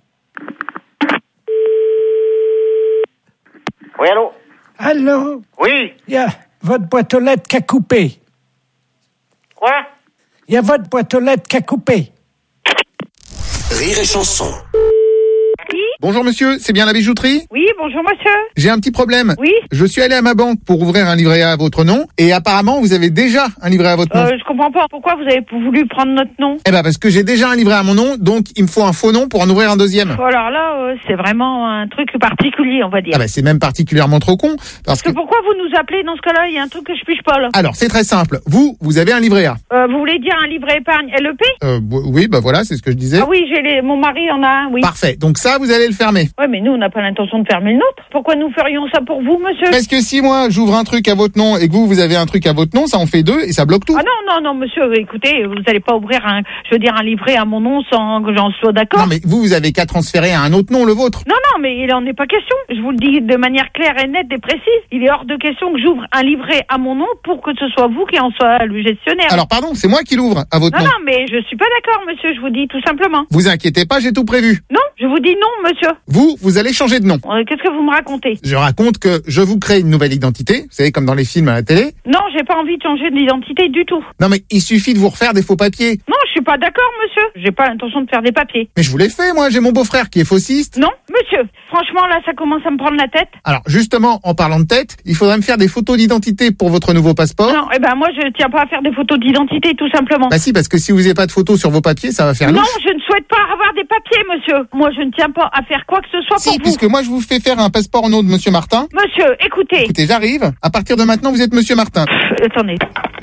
Oui, allô? Allô? Oui. Il y a votre boîte aux lettres qui a coupé. Quoi? Il y a votre boîte aux lettres qui a coupé. Rire et chanson. Bonjour monsieur, c'est bien la bijouterie? Oui, bonjour monsieur. J'ai un petit problème. Oui. Je suis allé à ma banque pour ouvrir un livret A à votre nom et apparemment vous avez déjà un livret A à votre nom. Je comprends pas. Pourquoi vous avez voulu prendre notre nom? Eh ben parce que j'ai déjà un livret à mon nom, donc il me faut un faux nom pour en ouvrir un deuxième. Alors là, c'est vraiment un truc particulier, on va dire. Ah ben c'est même particulièrement trop con. Parce que pourquoi vous nous appelez dans ce cas-là? Il y a un truc que je piche pas là. Alors c'est très simple. Vous avez un livret A. Vous voulez dire un livret épargne LEP? Oui, bah voilà, c'est ce que je disais. Ah oui, mon mari en a un, oui. Parfait. Donc ça, vous allez le fermer. Ouais, mais nous, on n'a pas l'intention de fermer le nôtre. Pourquoi nous ferions ça pour vous, monsieur? Parce que si moi, j'ouvre un truc à votre nom et que vous avez un truc à votre nom, ça en fait deux et ça bloque tout. Ah non, monsieur, écoutez, vous n'allez pas ouvrir un livret à mon nom sans que j'en sois d'accord. Non, mais vous avez qu'à transférer à un autre nom, le vôtre. Non, mais il en est pas question. Je vous le dis de manière claire et nette et précise. Il est hors de question que j'ouvre un livret à mon nom pour que ce soit vous qui en soit le gestionnaire. Alors, pardon, c'est moi qui l'ouvre à votre nom. Non, mais je suis pas d'accord, monsieur, je vous dis tout simplement. Vous inquiétez pas, j'ai tout prévu. Non, je vous dis non, monsieur. Vous allez changer de nom. Qu'est-ce que vous me racontez? Je raconte que je vous crée une nouvelle identité, vous savez, comme dans les films à la télé. Non, j'ai pas envie de changer d'identité du tout. Non, mais il suffit de vous refaire des faux papiers. Non, je suis pas d'accord, monsieur. J'ai pas l'intention de faire des papiers. Mais je vous l'ai fait, moi, j'ai mon beau-frère qui est faussiste. Non, monsieur. Franchement, là, ça commence à me prendre la tête. Alors, justement, en parlant de tête, il faudrait me faire des photos d'identité pour votre nouveau passeport. Non, moi, je tiens pas à faire des photos d'identité, tout simplement. Bah si, parce que si vous n'avez pas de photos sur vos papiers, ça va faire Non, louche. je ne souhaite pas avoir des papiers, monsieur. Moi, je ne tiens pas à faire quoi que ce soit pour vous. Puisque moi, je vous fais faire un passeport au nom de monsieur Martin. Monsieur, écoutez. Écoutez, j'arrive. À partir de maintenant, vous êtes monsieur Martin. Attendez.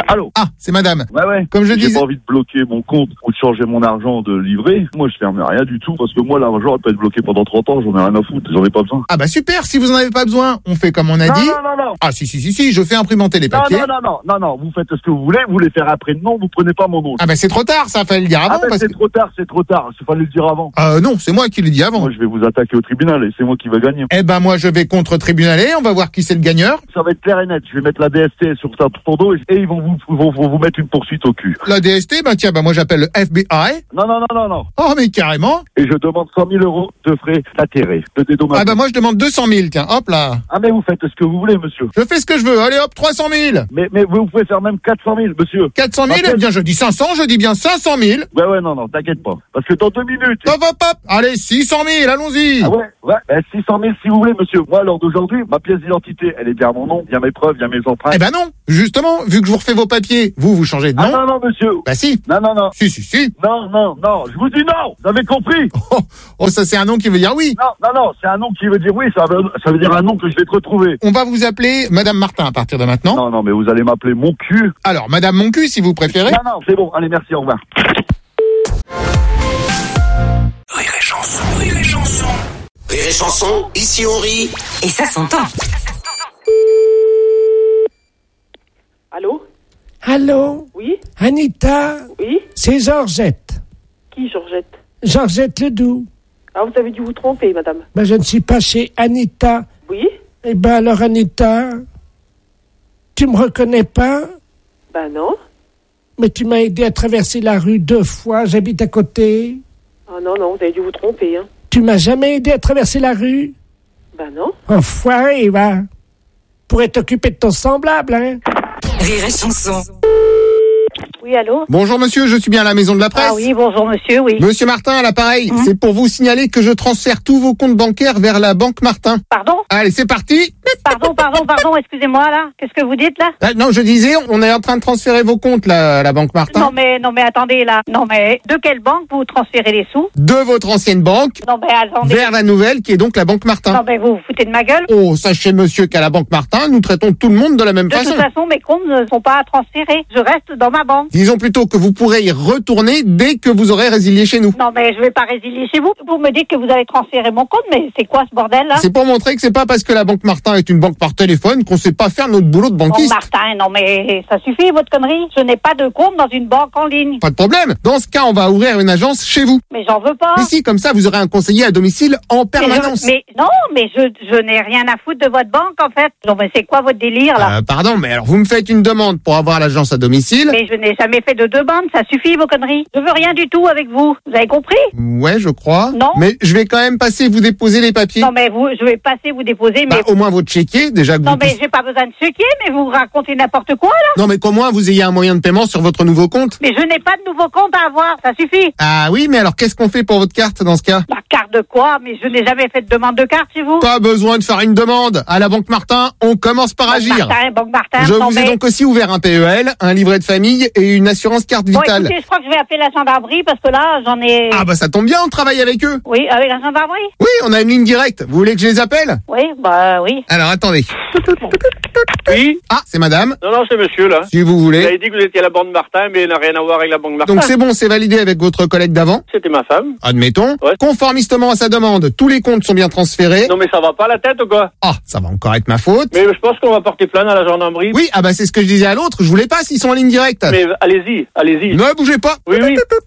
Allô? Ah, c'est madame. Ouais. Comme je disais. J'ai pas envie de bloquer mon compte ou de changer mon argent de livret. Moi, je ferme rien du tout parce que moi, l'argent peut être bloqué pendant 30 ans. J'en ai rien à foutre. J'en ai pas besoin. Ah bah super. Si vous en avez pas besoin, on fait comme on a dit. Non. Ah si. Je fais imprimenter les papiers. Non. Vous faites ce que vous voulez. Vous voulez faire après le nom. Vous prenez pas mon nom. Ah bah c'est trop tard. Ça fallait le dire avant. C'est trop tard. Il fallait le dire avant. Non, c'est moi qui l'ai dit avant. Moi, je vais vous attaquer au tribunal et c'est moi qui va gagner. Eh ben moi, je vais contre-tribunaler. On va voir qui c'est le gagneur. Ça va être clair et net. Je vais mettre la DST sur ton dos et ils vont vous mettre une poursuite au cul. La DST, moi j'appelle le FBI. Non. Oh mais carrément. Et je demande 100 000 € de frais d'intérêt, de dédommagement. Ah bah moi je demande 200 000, tiens, hop là. Ah mais vous faites ce que vous voulez, monsieur. Je fais ce que je veux, allez hop, 300 000. Mais vous pouvez faire même 400 000, monsieur. 400 000, eh bien je dis 500, je dis bien 500 000. Ouais, non, t'inquiète pas. Parce que dans 2 minutes... Hop, allez, 600 000, allons-y. Ah ouais, 600 000 si vous voulez, monsieur. Moi, alors d'aujourd'hui, ma pièce d'identité, elle est bien à mon nom, il y a mes preuves, il y a mes empreintes. Eh ben non, justement, vu que je vous refais vos papiers, vous changez de nom. Ah non, monsieur. Bah si. Non. Si. Non, je vous dis non, vous avez compris. Oh, ça c'est un nom qui veut dire oui. Non, c'est un nom qui veut dire oui, ça veut dire un nom que je vais te retrouver. On va vous appeler Madame Martin à partir de maintenant. Non, mais vous allez m'appeler mon cul. Alors, Madame mon cul, si vous préférez. Non, c'est bon, allez, merci, au revoir. Rire et chanson, ici on rit. Et ça s'entend. Allô? Oui? Anita? Oui? C'est Georgette. Qui, Georgette? Georgette Ledoux. Ah, vous avez dû vous tromper, madame. Ben, je ne suis pas chez Anita. Oui? Eh ben, alors, Anita, tu me reconnais pas? Ben non. Mais tu m'as aidé à traverser la rue 2 fois, j'habite à côté. Ah non, vous avez dû vous tromper, hein. Tu m'as jamais aidé à traverser la rue? Ben non. Enfoiré, va. Pourrais t'occuper de ton semblable, hein. Rire et chanson. Oui, allô? Bonjour monsieur, je suis bien à la maison de la presse. Ah oui, bonjour monsieur, oui. Monsieur Martin à l'appareil, c'est pour vous signaler que je transfère tous vos comptes bancaires vers la Banque Martin. Pardon? Allez, c'est parti. Pardon, excusez-moi là. Qu'est-ce que vous dites là? Non, je disais, on est en train de transférer vos comptes là, à la Banque Martin. Non mais attendez là. Non mais de quelle banque vous transférez les sous? De votre ancienne banque. Non mais attendez. Vers la nouvelle qui est donc la Banque Martin. Non mais vous vous foutez de ma gueule? Oh, sachez monsieur qu'à la Banque Martin, nous traitons tout le monde de la même façon. De toute façon, mes comptes ne sont pas à transférer. Je reste dans ma banque. Disons plutôt que vous pourrez y retourner dès que vous aurez résilié chez nous. Non mais je vais pas résilier chez vous. Vous me dites que vous allez transférer mon compte, mais c'est quoi ce bordel là? C'est pour montrer que c'est pas parce que la Banque Martin est une banque par téléphone qu'on sait pas faire notre boulot de banquiste. Banque Martin, non mais ça suffit votre connerie. Je n'ai pas de compte dans une banque en ligne. Pas de problème. Dans ce cas, on va ouvrir une agence chez vous. Mais j'en veux pas. Mais si, comme ça, vous aurez un conseiller à domicile en permanence. Mais je n'ai rien à foutre de votre banque en fait. Non mais c'est quoi votre délire là? Pardon, mais alors vous me faites une demande pour avoir l'agence à domicile. Mais je n'ai jamais fait de demande, ça suffit vos conneries. Je veux rien du tout avec vous. Vous avez compris? Ouais, je crois. Non. Mais je vais quand même passer vous déposer les papiers. Non mais je vais passer vous déposer mais... au moins votre chéquier, déjà que non mais j'ai pas besoin de chéquier, mais vous racontez n'importe quoi là. Non mais qu'au moins vous ayez un moyen de paiement sur votre nouveau compte. Mais je n'ai pas de nouveau compte à avoir, ça suffit. Ah oui, mais alors qu'est-ce qu'on fait pour votre carte dans ce cas? La carte de quoi? Mais je n'ai jamais fait de demande de carte chez vous. Pas besoin de faire une demande. À la Banque Martin, on commence par agir. Banque Martin, je vous ai donc aussi ouvert un PEL, un livret de famille et une assurance carte vitale. Bon, écoutez, je crois que je vais appeler la gendarmerie parce que là, j'en ai... Ah bah ça tombe bien, on travaille avec eux. Oui, avec la gendarmerie? Oui, on a une ligne directe. Vous voulez que je les appelle? Oui, bah oui. Alors attendez. Oui. Ah, c'est madame? Non, c'est monsieur là. Si vous voulez. Vous avez dit que vous étiez à la Banque Martin, mais il n'a rien à voir avec la Banque Martin. Donc c'est bon, c'est validé avec votre collègue d'avant? C'était ma femme. Admettons. Ouais. Conformistement à sa demande, tous les comptes sont bien transférés. Non mais ça va pas la tête ou quoi? Ah, ça va encore être ma faute. Mais je pense qu'on va porter plainte à la gendarmerie. Oui, ah bah c'est ce que je disais à l'autre, je voulais pas s'ils sont en ligne directe. Mais allez-y. Ne bougez pas. Oui.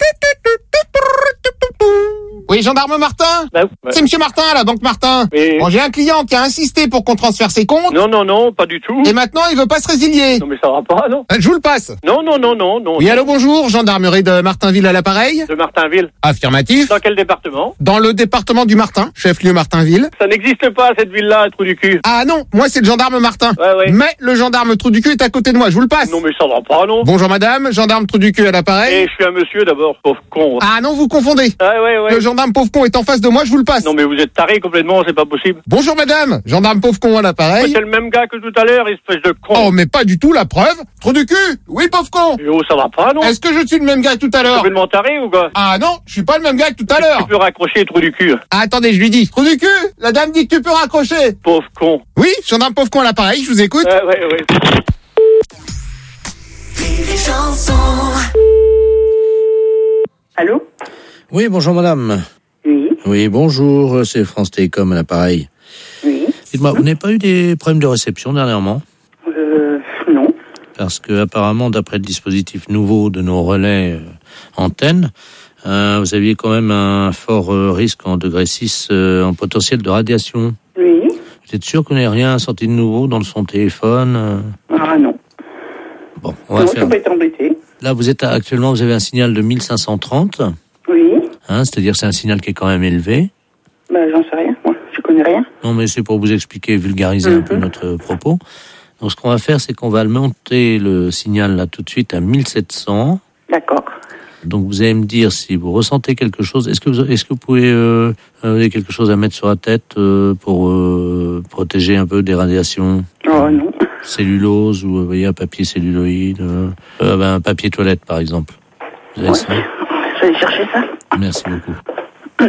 Oui, gendarme Martin? Ouais. C'est monsieur Martin à la Banque Martin. Mais... Bon, j'ai un client qui a insisté pour qu'on transfère ses comptes. Non, pas du tout. Et maintenant, il veut pas se résilier. Non mais ça va pas, non. Je vous le passe. Non. Oui, allô, bonjour, gendarmerie de Martinville à l'appareil. De Martinville. Affirmatif. Dans quel département? Dans le département du Martin, chef-lieu Martinville. Ça n'existe pas, cette ville-là, trou du cul. Ah non, moi c'est le gendarme Martin. Ouais. Mais le gendarme trou du cul est à côté de moi, je vous le passe. Non mais ça va pas, non. Bonjour madame, gendarme trou du cul à l'appareil. Et je suis un monsieur d'abord, pauvre con. Ah non, vous confondez. Ouais. Le gendarme pauvre con est en face de moi, je vous le passe. Non mais vous êtes taré complètement, c'est pas possible. Bonjour madame, gendarme pauvre con à l'appareil. C'est le même gars que tout à l'heure, espèce de con. Oh mais pas du tout, la preuve. Trou du cul. Oui pauvre con. Oh ça va pas, non. Est-ce que je suis le même gars que tout à l'heure? Complètement taré ou quoi? Ah non, je suis pas le même gars que tout à l'heure. Tu peux raccrocher, trou du cul. Ah, attendez, je lui dis. Trou du cul, la dame dit que tu peux raccrocher. Pauvre con. Oui, gendarme pauvre con à l'appareil, je vous écoute. Ouais. Rire et Chanson. Allô? Oui, bonjour madame. Oui. Oui, bonjour, c'est France Télécom à l'appareil. Oui. Dites-moi, vous n'avez pas eu des problèmes de réception dernièrement? Non. Parce que apparemment, d'après le dispositif nouveau de nos relais antennes, vous aviez quand même un fort risque en degré 6 en potentiel de radiation. Oui. Vous êtes sûr qu'on n'ait rien sorti de nouveau dans son téléphone? Ah non. Bon, on va faire... On va être embêté. Là, actuellement, vous avez un signal de 1530. Oui. C'est-à-dire c'est un signal qui est quand même élevé. J'en sais rien, moi. Je connais rien. Non, mais c'est pour vous expliquer, vulgariser un peu notre propos. Donc, ce qu'on va faire, c'est qu'on va monter le signal là tout de suite à 1700. D'accord. Donc, vous allez me dire si vous ressentez quelque chose. Est-ce que vous pouvez avez quelque chose à mettre sur la tête pour protéger un peu des radiations? Oh non. Cellulose ou vous voyez un papier celluloïde, un papier toilette par exemple. Vous avez ça? Je vais aller chercher ça. Merci beaucoup.